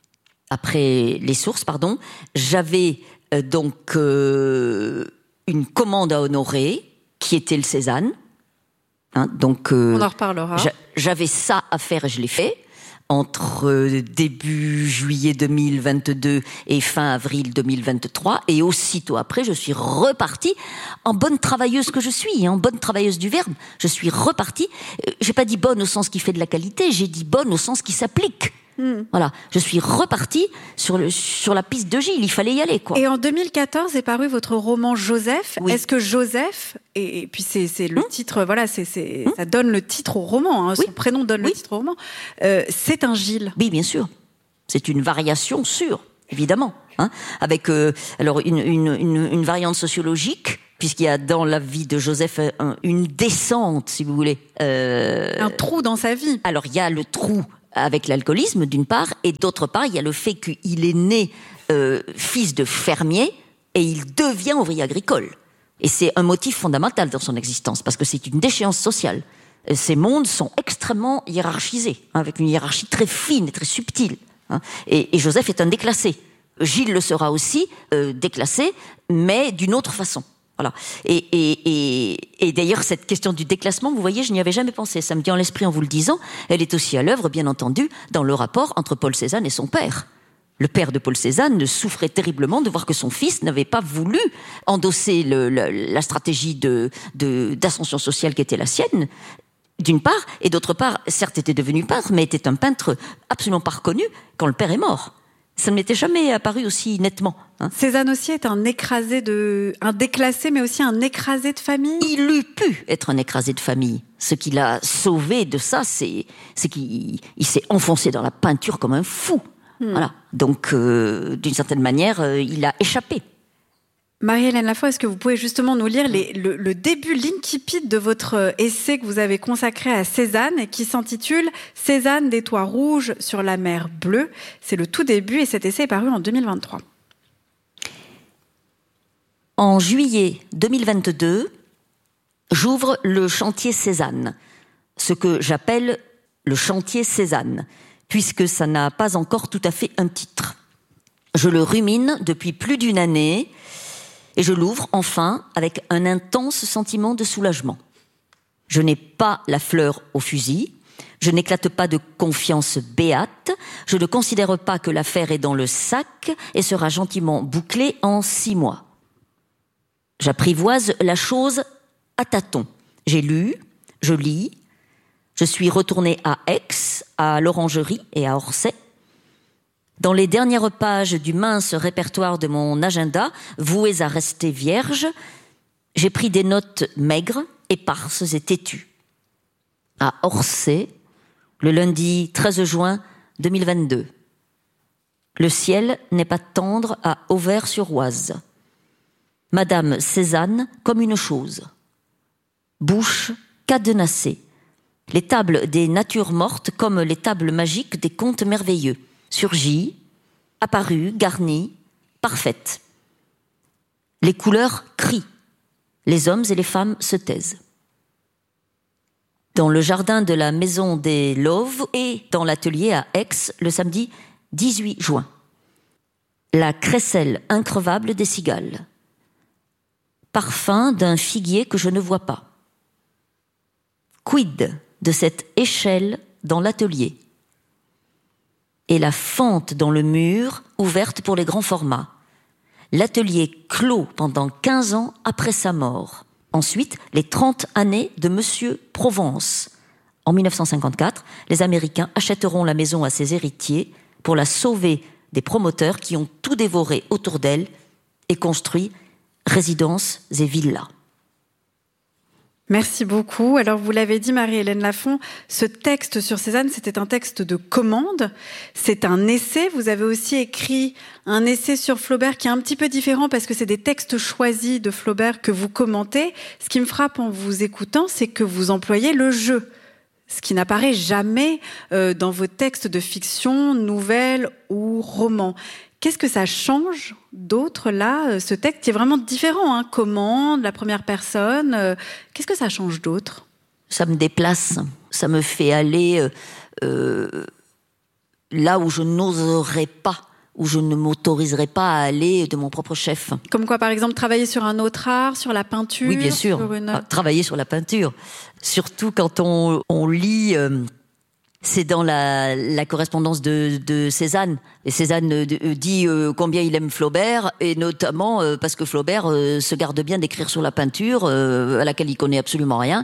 S8: après les sources, pardon, j'avais euh, donc euh, une commande à honorer qui était le Cézanne. Hein, donc, euh,
S7: on en reparlera.
S8: J'avais ça à faire et je l'ai fait. Entre euh, début juillet deux mille vingt-deux et fin avril deux mille vingt-trois. Et aussitôt après, je suis repartie en bonne travailleuse que je suis, en bonne travailleuse du verbe. Je suis repartie. Euh, j'ai pas dit bonne au sens qui fait de la qualité, j'ai dit bonne au sens qui s'applique. Mmh. Voilà, je suis repartie sur, le, sur la piste de Gilles, il fallait y aller, quoi.
S7: Et en deux mille quatorze est paru votre roman Joseph.
S8: Oui.
S7: Est-ce que Joseph, et, et puis c'est, c'est le mmh. titre, voilà, c'est, c'est, mmh. ça donne le titre au roman, hein, oui. son prénom donne oui. le titre au roman, euh, c'est un Gilles?
S8: Oui, bien sûr. C'est une variation sûre, évidemment. Hein, avec euh, alors une, une, une, une variante sociologique, puisqu'il y a dans la vie de Joseph un, une descente, si vous voulez.
S7: Euh... Un trou dans sa vie.
S8: Alors, il y a le trou avec l'alcoolisme, d'une part, et d'autre part, il y a le fait qu'il est né euh, fils de fermier et il devient ouvrier agricole. Et c'est un motif fondamental dans son existence, parce que c'est une déchéance sociale. Ces mondes sont extrêmement hiérarchisés, hein, avec une hiérarchie très fine et très subtile. Hein, et, et Joseph est un déclassé. Gilles le sera aussi, euh, déclassé, mais d'une autre façon. Voilà. Et, et, et, et d'ailleurs, cette question du déclassement, vous voyez, je n'y avais jamais pensé. Ça me vient en l'esprit en vous le disant. Elle est aussi à l'œuvre, bien entendu, dans le rapport entre Paul Cézanne et son père. Le père de Paul Cézanne souffrait terriblement de voir que son fils n'avait pas voulu endosser le, le, la stratégie de, de, d'ascension sociale qui était la sienne, d'une part, et d'autre part, certes était devenu peintre, mais était un peintre absolument pas reconnu quand le père est mort. Ça ne m'était jamais apparu aussi nettement. Hein.
S7: Cézanne aussi est un écrasé de, un déclassé, mais aussi un écrasé de famille.
S8: Il eût pu être un écrasé de famille. Ce qui l'a sauvé de ça, c'est, c'est qu'il il s'est enfoncé dans la peinture comme un fou. Hmm. Voilà. Donc, euh, d'une certaine manière, euh, il a échappé.
S7: Marie-Hélène Lafont, est-ce que vous pouvez justement nous lire les, le, le début, l'incipit de votre essai que vous avez consacré à Cézanne et qui s'intitule « Cézanne des toits rouges sur la mer bleue ». C'est le tout début et cet essai est paru en deux mille vingt-trois.
S8: En juillet deux mille vingt-deux, j'ouvre le chantier Cézanne, ce que j'appelle le chantier Cézanne, puisque ça n'a pas encore tout à fait un titre. Je le rumine depuis plus d'une année. Et je l'ouvre enfin avec un intense sentiment de soulagement. Je n'ai pas la fleur au fusil, je n'éclate pas de confiance béate, je ne considère pas que l'affaire est dans le sac et sera gentiment bouclée en six mois. J'apprivoise la chose à tâtons. J'ai lu, je lis, je suis retournée à Aix, à l'Orangerie et à Orsay. Dans les dernières pages du mince répertoire de mon agenda, vouées à rester vierge, j'ai pris des notes maigres, éparses et têtues. À Orsay, le lundi treize juin deux mille vingt-deux. Le ciel n'est pas tendre à Auvers-sur-Oise. Madame Cézanne comme une chose. Bouche cadenassée. les tables des natures mortes comme les tables magiques des contes merveilleux. Surgies, apparues, garnies, parfaites. Les couleurs crient. Les hommes et les femmes se taisent. Dans le jardin de la Maison des Loves et dans l'atelier à Aix, le samedi dix-huit juin. La crécelle increvable des cigales. Parfum d'un figuier que je ne vois pas. Quid de cette échelle dans l'atelier? Et la fente dans le mur, ouverte pour les grands formats. L'atelier clos pendant quinze ans après sa mort. Ensuite, les trente années de Monsieur Provence. En mille neuf cent cinquante-quatre, les Américains achèteront la maison à ses héritiers pour la sauver des promoteurs qui ont tout dévoré autour d'elle et construit résidences et villas.
S7: Merci beaucoup. Alors, vous l'avez dit, Marie-Hélène Lafont, ce texte sur Cézanne, c'était un texte de commande. C'est un essai. Vous avez aussi écrit un essai sur Flaubert qui est un petit peu différent parce que c'est des textes choisis de Flaubert que vous commentez. Ce qui me frappe en vous écoutant, c'est que vous employez le jeu. Ce qui n'apparaît jamais euh, dans vos textes de fiction, nouvelles ou romans. Qu'est-ce que ça change d'autre, là, ce texte qui est vraiment différent, hein, commande, la première personne, euh, qu'est-ce que ça change d'autre?
S8: Ça me déplace, ça me fait aller euh, euh, là où je n'oserais pas, où je ne m'autoriserais pas à aller de mon propre chef.
S7: Comme quoi, par exemple, travailler sur un autre art, sur la peinture?
S8: Oui, bien sûr,
S7: sur une...
S8: ah, travailler sur la peinture. Surtout quand on, on lit... Euh, C'est dans la, la correspondance de, de Cézanne. Et Cézanne euh, dit euh, combien il aime Flaubert, et notamment euh, parce que Flaubert euh, se garde bien d'écrire sur la peinture, euh, à laquelle il connaît absolument rien,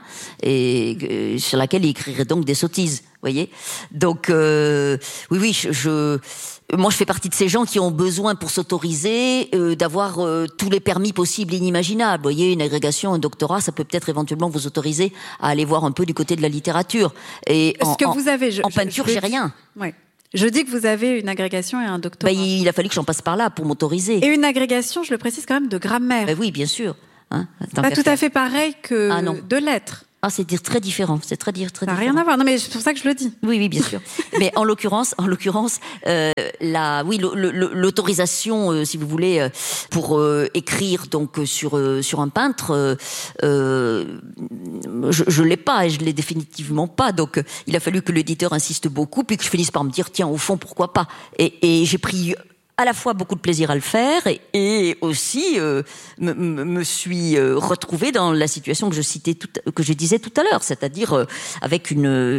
S8: et euh, sur laquelle il écrirait donc des sottises, voyez. Donc, euh, oui, oui, je... je Moi, je fais partie de ces gens qui ont besoin, pour s'autoriser, euh, d'avoir euh, tous les permis possibles et inimaginables. Vous voyez, une agrégation, un doctorat, ça peut peut-être éventuellement vous autoriser à aller voir un peu du côté de la littérature. Et
S7: en,
S8: que vous avez,
S7: je,
S8: en peinture, je, je j'ai rien.
S7: Ouais. Je dis que vous avez une agrégation et un doctorat.
S8: Bah, il a fallu que j'en passe par là pour m'autoriser.
S7: Et une agrégation, je le précise quand même, de grammaire.
S8: Bah oui, bien sûr. Hein,
S7: pas tout à fait pareil que ah, de lettres.
S8: Ah, c'est très différent, c'est très, très
S7: ça
S8: différent.
S7: Ça n'a rien à voir. Non, mais c'est pour ça que je le dis.
S8: Oui, oui, bien sûr. Mais en l'occurrence, en l'occurrence, euh, la, oui, le, le, l'autorisation, euh, si vous voulez, euh, pour euh, écrire donc sur euh, sur un peintre, euh, euh, je, je l'ai pas et je l'ai définitivement pas. Donc, euh, il a fallu que l'éditeur insiste beaucoup, puis que je finisse par me dire, tiens, au fond, pourquoi pas. Et, et j'ai pris à la fois beaucoup de plaisir à le faire et, et aussi euh, me, me suis euh, retrouvée dans la situation que je citais tout, que je disais tout à l'heure, c'est-à-dire euh, avec une,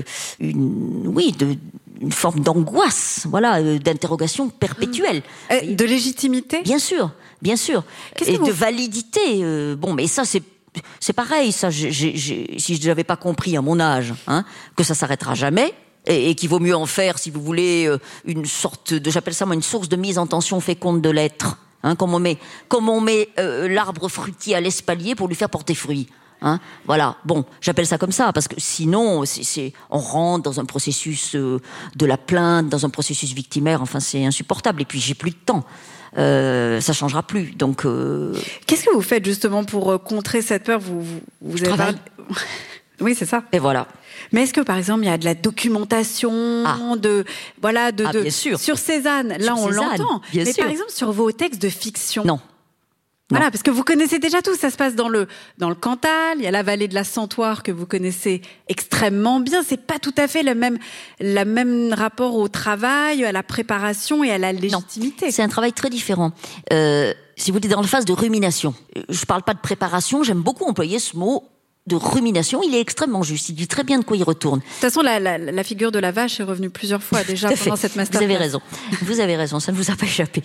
S8: une oui de, une forme d'angoisse, voilà, euh, d'interrogation perpétuelle.
S7: Euh, de légitimité.
S8: Bien sûr, bien sûr,
S7: Qu'est-ce
S8: et
S7: que vous...
S8: de validité. Euh, bon, mais ça c'est c'est pareil, ça. J'ai, j'ai, si je n'avais pas compris à mon âge, hein, que ça s'arrêtera jamais. Et, et qu'il vaut mieux en faire, si vous voulez, une sorte de, j'appelle ça moi, une source de mise en tension féconde de l'être. Hein, comme on met, comme on met euh, l'arbre fruitier à l'espalier pour lui faire porter fruit. Hein, voilà. Bon, j'appelle ça comme ça parce que sinon, c'est, c'est, on rentre dans un processus euh, de la plainte, dans un processus victimaire. Enfin, c'est insupportable. Et puis, j'ai plus de temps. Euh, ça changera plus. Donc, euh...
S7: qu'est-ce que vous faites justement pour contrer cette peur? Vous, vous, vous avez
S8: travaille.
S7: Parlé... Oui, c'est ça.
S8: Et voilà.
S7: Mais est-ce que, par exemple, il y a de la documentation
S8: ah.
S7: de, voilà, de,
S8: ah,
S7: de
S8: bien sûr.
S7: sur Cézanne? Là,
S8: sur
S7: on
S8: Cézanne,
S7: l'entend.
S8: Bien
S7: Mais
S8: sûr.
S7: par exemple, sur vos textes de fiction.
S8: Non.
S7: Voilà,
S8: non.
S7: parce que vous connaissez déjà tout. Ça se passe dans le dans le Cantal. Il y a la vallée de la Santoire que vous connaissez extrêmement bien. C'est pas tout à fait le même le même rapport au travail, à la préparation et à la légitimité.
S8: Non. C'est un travail très différent. Euh, si vous voulez, dans la phase de rumination. Je parle pas de préparation. J'aime beaucoup employer ce mot. De rumination, il est extrêmement juste. Il dit très bien de quoi il retourne.
S7: De toute façon, la, la, la figure de la vache est revenue plusieurs fois déjà pendant cette masterclass.
S8: Vous avez raison. Vous avez raison. Ça ne vous a pas échappé.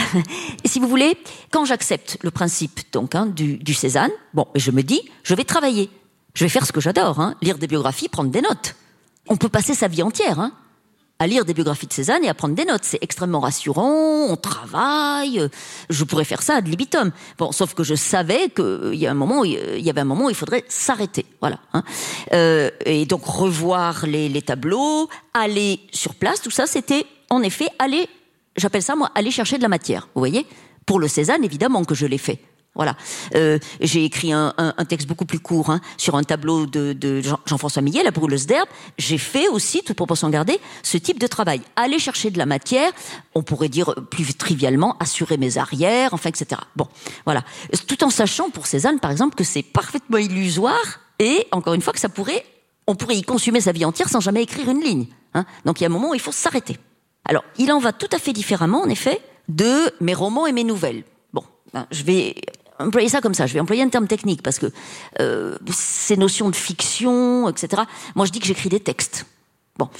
S8: Et si vous voulez, quand j'accepte le principe donc hein, du, du Cézanne, bon, je me dis, je vais travailler. Je vais faire ce que j'adore, hein, lire des biographies, prendre des notes. On peut passer sa vie entière, hein, à lire des biographies de Cézanne et à prendre des notes. C'est extrêmement rassurant, on travaille, je pourrais faire ça ad libitum. Bon, sauf que je savais qu'il y a un moment, il y avait un moment où il faudrait s'arrêter, voilà. Hein. Euh, et donc revoir les, les tableaux, aller sur place, tout ça, c'était en effet aller, j'appelle ça moi, aller chercher de la matière, vous voyez. Pour le Cézanne, évidemment que je l'ai fait. Voilà. Euh, j'ai écrit un, un, un texte beaucoup plus court hein, sur un tableau de, de Jean, Jean-François Millet, La brûleuse d'herbe. J'ai fait aussi, toute proportion gardée, ce type de travail. Aller chercher de la matière, on pourrait dire plus trivialement, assurer mes arrières, enfin, et cetera. Bon, voilà. Tout en sachant, pour Cézanne, par exemple, que c'est parfaitement illusoire et, encore une fois, que ça pourrait, on pourrait y consumer sa vie entière sans jamais écrire une ligne. Hein. Donc, il y a un moment où il faut s'arrêter. Alors, il en va tout à fait différemment, en effet, de mes romans et mes nouvelles. Bon, ben, je vais employer ça comme ça, je vais employer un terme technique, parce que euh, ces notions de fiction, et cetera, moi je dis que j'écris des textes. Bon,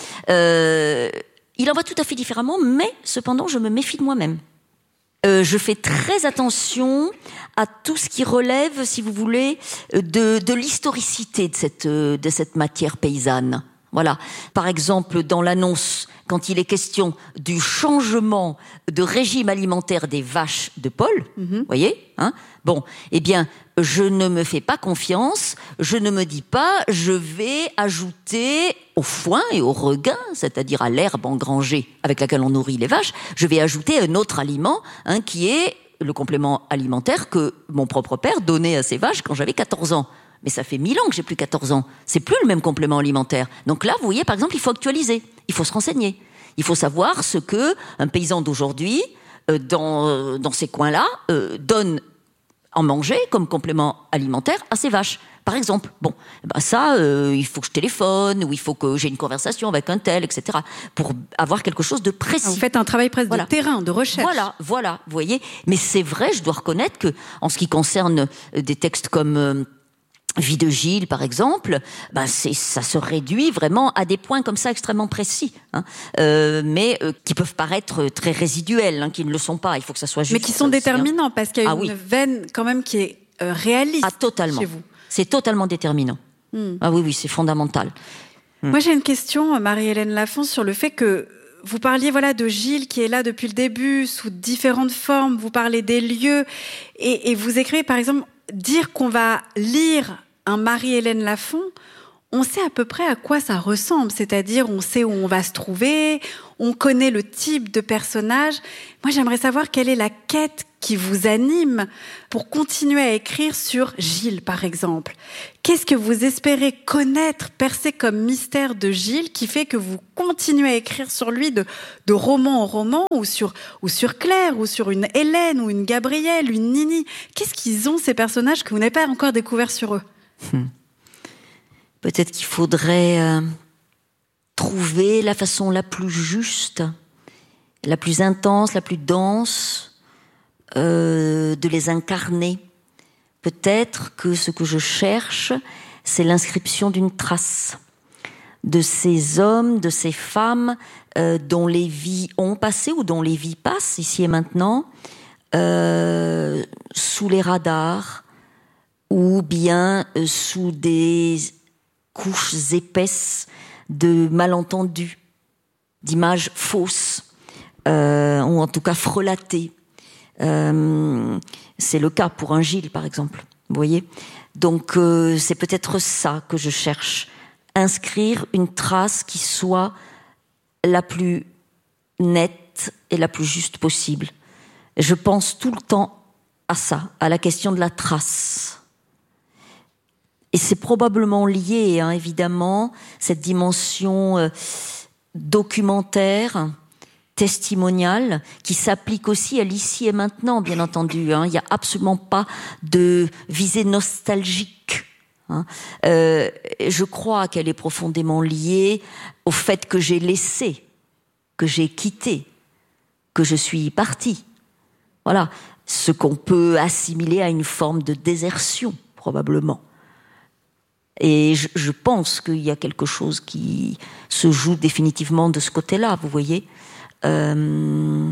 S8: euh, il en va tout à fait différemment, mais cependant je me méfie de moi-même. Euh, je fais très attention à tout ce qui relève, si vous voulez, de, de l'historicité de cette, de cette matière paysanne. Voilà. Par exemple, dans l'annonce, quand il est question du changement de régime alimentaire des vaches de Paul, mm-hmm. voyez, hein, bon, eh bien, je ne me fais pas confiance, je ne me dis pas, je vais ajouter au foin et au regain, c'est-à-dire à l'herbe engrangée avec laquelle on nourrit les vaches, je vais ajouter un autre aliment, hein, qui est le complément alimentaire que mon propre père donnait à ses vaches quand j'avais quatorze ans. Mais ça fait mille ans que j'ai plus quatorze ans. C'est plus le même complément alimentaire. Donc là, vous voyez, par exemple, il faut actualiser. Il faut se renseigner. Il faut savoir ce que un paysan d'aujourd'hui, euh, dans, euh, dans ces coins-là, euh, donne en manger comme complément alimentaire à ses vaches. Par exemple, bon, ben ça, euh, il faut que je téléphone, ou il faut que j'ai une conversation avec un tel, et cetera, pour avoir quelque chose de précis.
S7: Vous faites un travail presque
S8: voilà.
S7: de terrain, de recherche.
S8: Voilà, voilà, vous voyez. Mais c'est vrai, je dois reconnaître que, en ce qui concerne des textes comme euh, Vie de Gilles, par exemple, ben c'est, ça se réduit vraiment à des points comme ça extrêmement précis, hein, euh, mais euh, qui peuvent paraître très résiduels, hein, qui ne le sont pas. Il faut que ça soit juste.
S7: Mais qui sont
S8: aussi,
S7: déterminants,
S8: hein.
S7: parce qu'il y a
S8: ah,
S7: une
S8: oui.
S7: veine quand même qui est euh, réaliste
S8: ah, totalement.
S7: chez vous.
S8: C'est totalement déterminant. Hmm. Ah oui, oui, c'est fondamental.
S7: Hmm. Moi, j'ai une question, Marie-Hélène Lafont, sur le fait que vous parliez voilà, de Gilles qui est là depuis le début, sous différentes formes. Vous parlez des lieux. Et, et vous écrivez, par exemple, dire qu'on va lire un Marie-Hélène Lafont, on sait à peu près à quoi ça ressemble. C'est-à-dire, on sait où on va se trouver, on connaît le type de personnage. Moi, j'aimerais savoir quelle est la quête qui vous anime pour continuer à écrire sur Gilles, par exemple. Qu'est-ce que vous espérez connaître, percer comme mystère de Gilles, qui fait que vous continuez à écrire sur lui de, de roman en roman, ou sur, ou sur Claire, ou sur une Hélène, ou une Gabrielle, une Nini. Qu'est-ce qu'ils ont, ces personnages, que vous n'avez pas encore découvert sur eux ?
S8: Hmm. Peut-être qu'il faudrait euh, trouver la façon la plus juste, la plus intense, la plus dense euh, de les incarner. Peut-être que ce que je cherche, c'est l'inscription d'une trace de ces hommes, de ces femmes euh, dont les vies ont passé ou dont les vies passent ici et maintenant, euh, sous les radars, ou bien euh, sous des couches épaisses de malentendus, d'images fausses, euh, ou en tout cas frelatées. Euh, c'est le cas pour un Gilles, par exemple. Vous voyez ? Donc, euh, c'est peut-être ça que je cherche. Inscrire une trace qui soit la plus nette et la plus juste possible. Je pense tout le temps à ça, à la question de la trace. Et c'est probablement lié, hein, évidemment, cette dimension euh, documentaire, testimoniale, qui s'applique aussi à l'ici et maintenant, bien entendu. Hein. Il n'y a absolument pas de visée nostalgique. Hein. Euh, je crois qu'elle est profondément liée au fait que j'ai laissé, que j'ai quitté, que je suis partie. Voilà, ce qu'on peut assimiler à une forme de désertion, probablement. Et je, je pense qu'il y a quelque chose qui se joue définitivement de ce côté-là, vous voyez. Euh,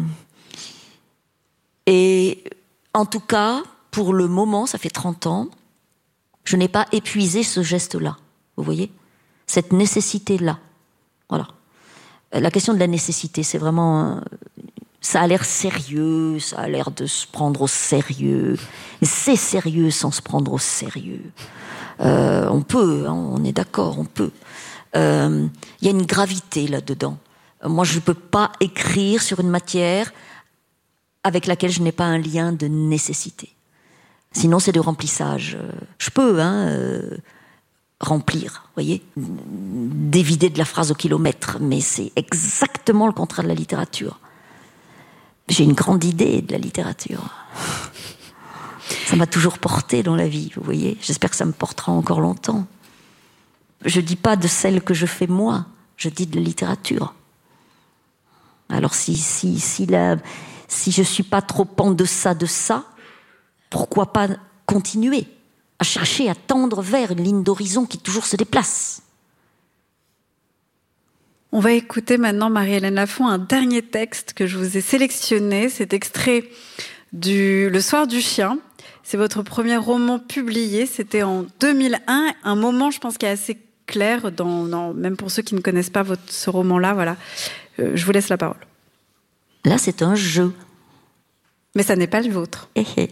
S8: et en tout cas, pour le moment, ça fait trente ans, je n'ai pas épuisé ce geste-là, vous voyez, cette nécessité-là. Voilà. La question de la nécessité, c'est vraiment... Ça a l'air sérieux, ça a l'air de se prendre au sérieux. C'est sérieux sans se prendre au sérieux. Euh, on peut, hein, on est d'accord, on peut. Il euh, y a une gravité là-dedans. Moi, je ne peux pas écrire sur une matière avec laquelle je n'ai pas un lien de nécessité. Sinon, c'est de remplissage. Je peux, hein, euh, remplir, vous voyez, dévider de la phrase au kilomètre, mais c'est exactement le contraire de la littérature. J'ai une grande idée de la littérature. Ça m'a toujours porté dans la vie, vous voyez. J'espère que ça me portera encore longtemps. Je dis pas de celle que je fais moi, je dis de la littérature. Alors si, si, si, la, si je suis pas trop en deçà de ça, pourquoi pas continuer à chercher, à tendre vers une ligne d'horizon qui toujours se déplace.
S7: On va écouter maintenant, Marie-Hélène Lafont, un dernier texte que je vous ai sélectionné. C'est extrait du Le Soir du Chien. C'est votre premier roman publié. C'était en deux mille un. Un moment, je pense, qui est assez clair, dans, dans, même pour ceux qui ne connaissent pas votre, ce roman-là. Voilà. Euh, je vous laisse la parole.
S8: Là, c'est un jeu.
S7: Mais ça n'est pas le vôtre.
S8: Eh, eh.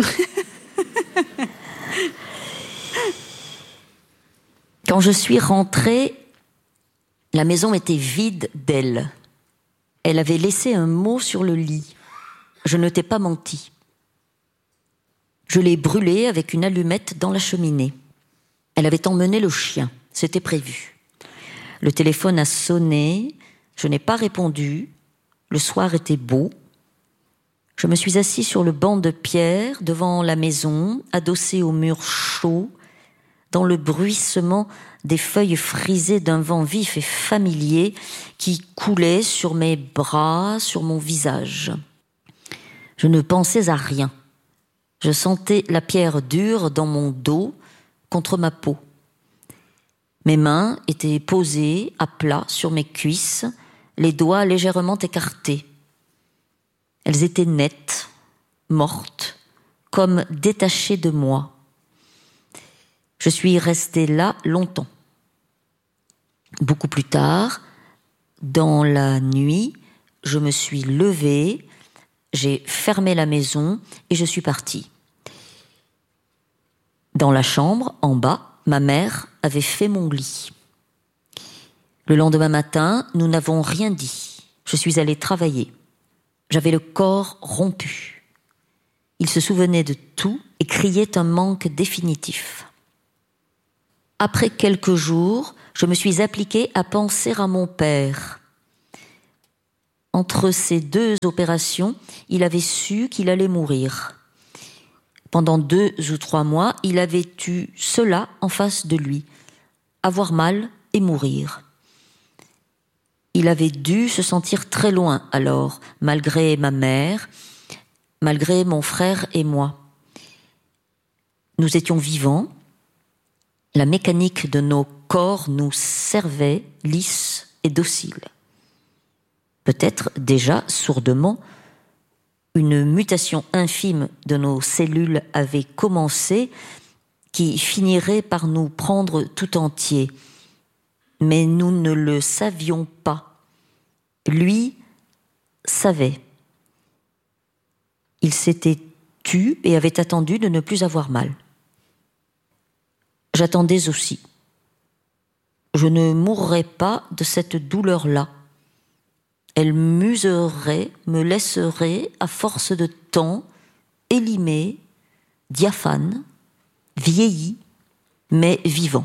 S8: Quand je suis rentrée, la maison était vide d'elle. Elle avait laissé un mot sur le lit. Je ne t'ai pas menti. Je l'ai brûlé avec une allumette dans la cheminée. Elle avait emmené le chien. C'était prévu. Le téléphone a sonné. Je n'ai pas répondu. Le soir était beau. Je me suis assis sur le banc de pierre devant la maison, adossé au mur chaud, dans le bruissement des feuilles frisées d'un vent vif et familier qui coulait sur mes bras, sur mon visage. Je ne pensais à rien. Je sentais la pierre dure dans mon dos, contre ma peau. Mes mains étaient posées à plat sur mes cuisses, les doigts légèrement écartés. Elles étaient nettes, mortes, comme détachées de moi. Je suis restée là longtemps. Beaucoup plus tard, dans la nuit, je me suis levée, j'ai fermé la maison et je suis partie. Dans la chambre, en bas, ma mère avait fait mon lit. Le lendemain matin, nous n'avons rien dit. Je suis allée travailler. J'avais le corps rompu. Il se souvenait de tout et criait un manque définitif. Après quelques jours, je me suis appliquée à penser à mon père. Entre ces deux opérations, il avait su qu'il allait mourir. Pendant deux ou trois mois, il avait eu cela en face de lui, avoir mal et mourir. Il avait dû se sentir très loin alors, malgré ma mère, malgré mon frère et moi. Nous étions vivants. La mécanique de nos corps nous servait lisse et docile. Peut-être déjà sourdement, une mutation infime de nos cellules avait commencé qui finirait par nous prendre tout entier. Mais nous ne le savions pas. Lui savait. Il s'était tu et avait attendu de ne plus avoir mal. J'attendais aussi. Je ne mourrais pas de cette douleur-là. Elle m'userait, me laisserait, à force de temps, élimé, diaphane, vieilli, mais vivant.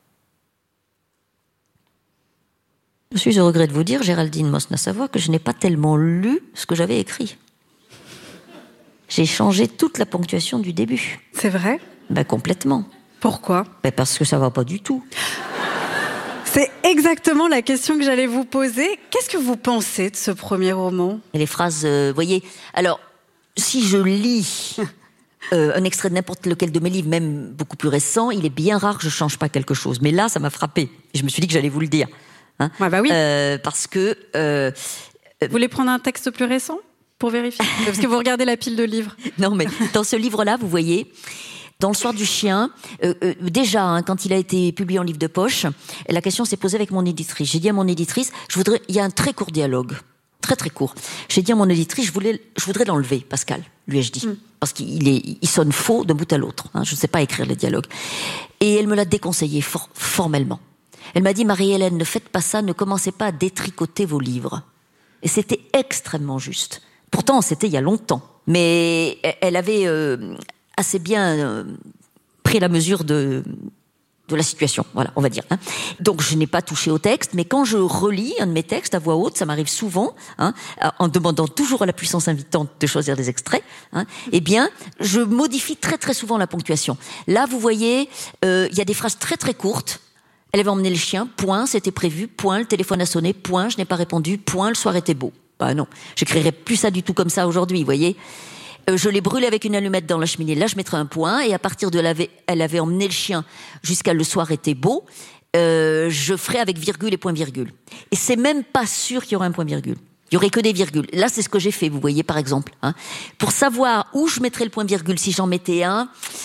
S8: Je suis au regret de vous dire, Géraldine Mosna-Savoie, que je n'ai pas tellement lu ce que j'avais écrit. J'ai changé toute la ponctuation du début.
S7: C'est vrai ?
S8: Ben complètement.
S7: Pourquoi ?
S8: Ben parce que ça va pas du tout.
S7: C'est exactement la question que j'allais vous poser. Qu'est-ce que vous pensez de ce premier roman ?
S8: Et les phrases, vous euh, voyez, alors, si je lis euh, un extrait de n'importe lequel de mes livres, même beaucoup plus récent, il est bien rare que je change pas quelque chose. Mais là, ça m'a frappé. Et je me suis dit que j'allais vous le dire. Hein
S7: ouais, bah oui.
S8: Euh, parce que... Euh,
S7: vous voulez prendre un texte plus récent pour vérifier ? Parce que vous regardez la pile de livres.
S8: Non, mais dans ce livre-là, vous voyez... Dans Le Soir du Chien, euh, euh, déjà, hein, quand il a été publié en livre de poche, la question s'est posée avec mon éditrice. J'ai dit à mon éditrice, je voudrais, il y a un très court dialogue, très très court. J'ai dit à mon éditrice, je voulais, je voudrais l'enlever, Pascal, lui ai-je dit, mm. parce qu'il est, il sonne faux d'un bout à l'autre. Hein, je ne sais pas écrire les dialogues. Et elle me l'a déconseillé for, formellement. Elle m'a dit, Marie-Hélène, ne faites pas ça, ne commencez pas à détricoter vos livres. Et c'était extrêmement juste. Pourtant, c'était il y a longtemps. Mais elle avait... Euh, assez bien euh, pris la mesure de... de la situation, voilà, on va dire. Hein. Donc, je n'ai pas touché au texte, mais quand je relis un de mes textes à voix haute, ça m'arrive souvent, hein, en demandant toujours à la puissance invitante de choisir des extraits, hein, eh bien, je modifie très très souvent la ponctuation. Là, vous voyez, euh, il y a des phrases très très courtes. Elle avait emmené le chien, point, c'était prévu, point, le téléphone a sonné, point, je n'ai pas répondu, point, le soir était beau. Bah non, j'écrirais plus ça du tout comme ça aujourd'hui, vous voyez. Euh, je l'ai brûlé avec une allumette dans la cheminée. Là, je mettrai un point. Et à partir de là, elle avait emmené le chien jusqu'à le soir était beau. Euh, je ferai avec virgule et point virgule. Et c'est même pas sûr qu'il y aura un point virgule. Il y aurait que des virgules. Là, c'est ce que j'ai fait, vous voyez, par exemple. Hein. Pour savoir où je mettrais le point virgule, si j'en mettais un,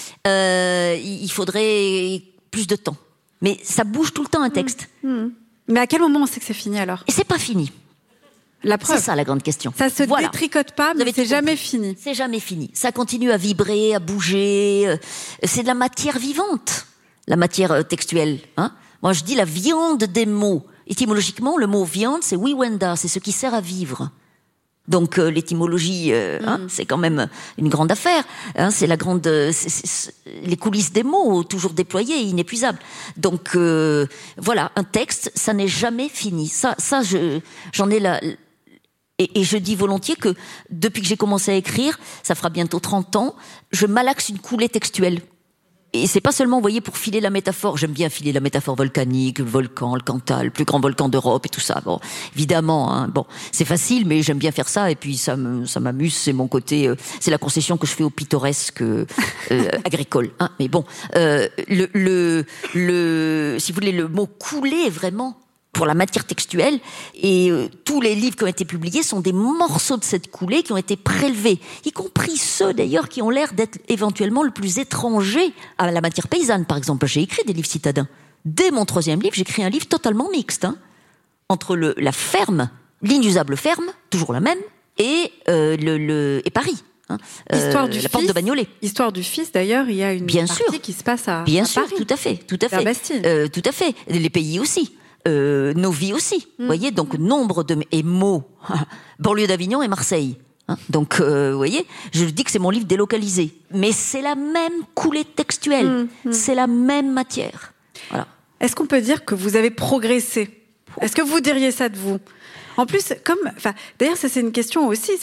S8: euh, il faudrait plus de temps. Mais ça bouge tout le temps, un texte.
S7: Mmh. Mmh. Mais à quel moment on sait que c'est fini, alors ?
S8: Et c'est pas fini.
S7: La preuve.
S8: C'est ça la grande question.
S7: Ça se
S8: voilà.
S7: détricote pas, mais c'est jamais fini.
S8: C'est jamais fini. Ça continue à vibrer, à bouger. C'est de la matière vivante, la matière textuelle. Hein. Moi, je dis la viande des mots. Étymologiquement, le mot viande, c'est wiwenda, c'est ce qui sert à vivre. Donc euh, l'étymologie, euh, mm. hein, c'est quand même une grande affaire. Hein, c'est la grande, c'est, c'est, les coulisses des mots, toujours déployées, inépuisables. Donc euh, voilà, un texte, ça n'est jamais fini. Ça, ça, je, j'en ai la. Et, et je dis volontiers que depuis que j'ai commencé à écrire, ça fera bientôt trente ans, je malaxe une coulée textuelle. Et c'est pas seulement, vous voyez, pour filer la métaphore. J'aime bien filer la métaphore volcanique, le volcan, le Cantal, le plus grand volcan d'Europe et tout ça. Bon, évidemment, hein, bon, c'est facile, mais j'aime bien faire ça. Et puis ça, me, ça m'amuse. C'est mon côté, euh, c'est la concession que je fais au pittoresque euh, agricole. Hein. Mais bon, euh, le, le, le, si vous voulez, le mot couler vraiment. Pour la matière textuelle, et euh, tous les livres qui ont été publiés sont des morceaux de cette coulée qui ont été prélevés, y compris ceux d'ailleurs qui ont l'air d'être éventuellement le plus étrangers à la matière paysanne. Par exemple, j'ai écrit des livres citadins. Dès mon troisième livre, j'écris un livre totalement mixte, hein, entre le, la ferme, l'inusable ferme, toujours la même, et, euh, le, le, et Paris. Hein,
S7: Histoire
S8: euh,
S7: du
S8: la
S7: fils,
S8: porte de Bagnolet.
S7: Histoire du fils, d'ailleurs, il y a une
S8: Bien
S7: partie
S8: sûr.
S7: qui se passe à,
S8: Bien
S7: à
S8: sûr,
S7: Paris.
S8: tout à fait, tout à fait.
S7: Bastille.
S8: Euh, tout à fait. Les pays aussi. Euh, nos vies aussi, vous mmh. voyez, donc nombre de et mots, banlieue d'Avignon et Marseille. Hein, donc, euh, vous voyez, je dis que c'est mon livre délocalisé, mais c'est la même coulée textuelle, mmh. c'est la même matière. Voilà.
S7: Est-ce qu'on peut dire que vous avez progressé ? Est-ce que vous diriez ça de vous ? En plus, comme, enfin, d'ailleurs, ça c'est une question aussi.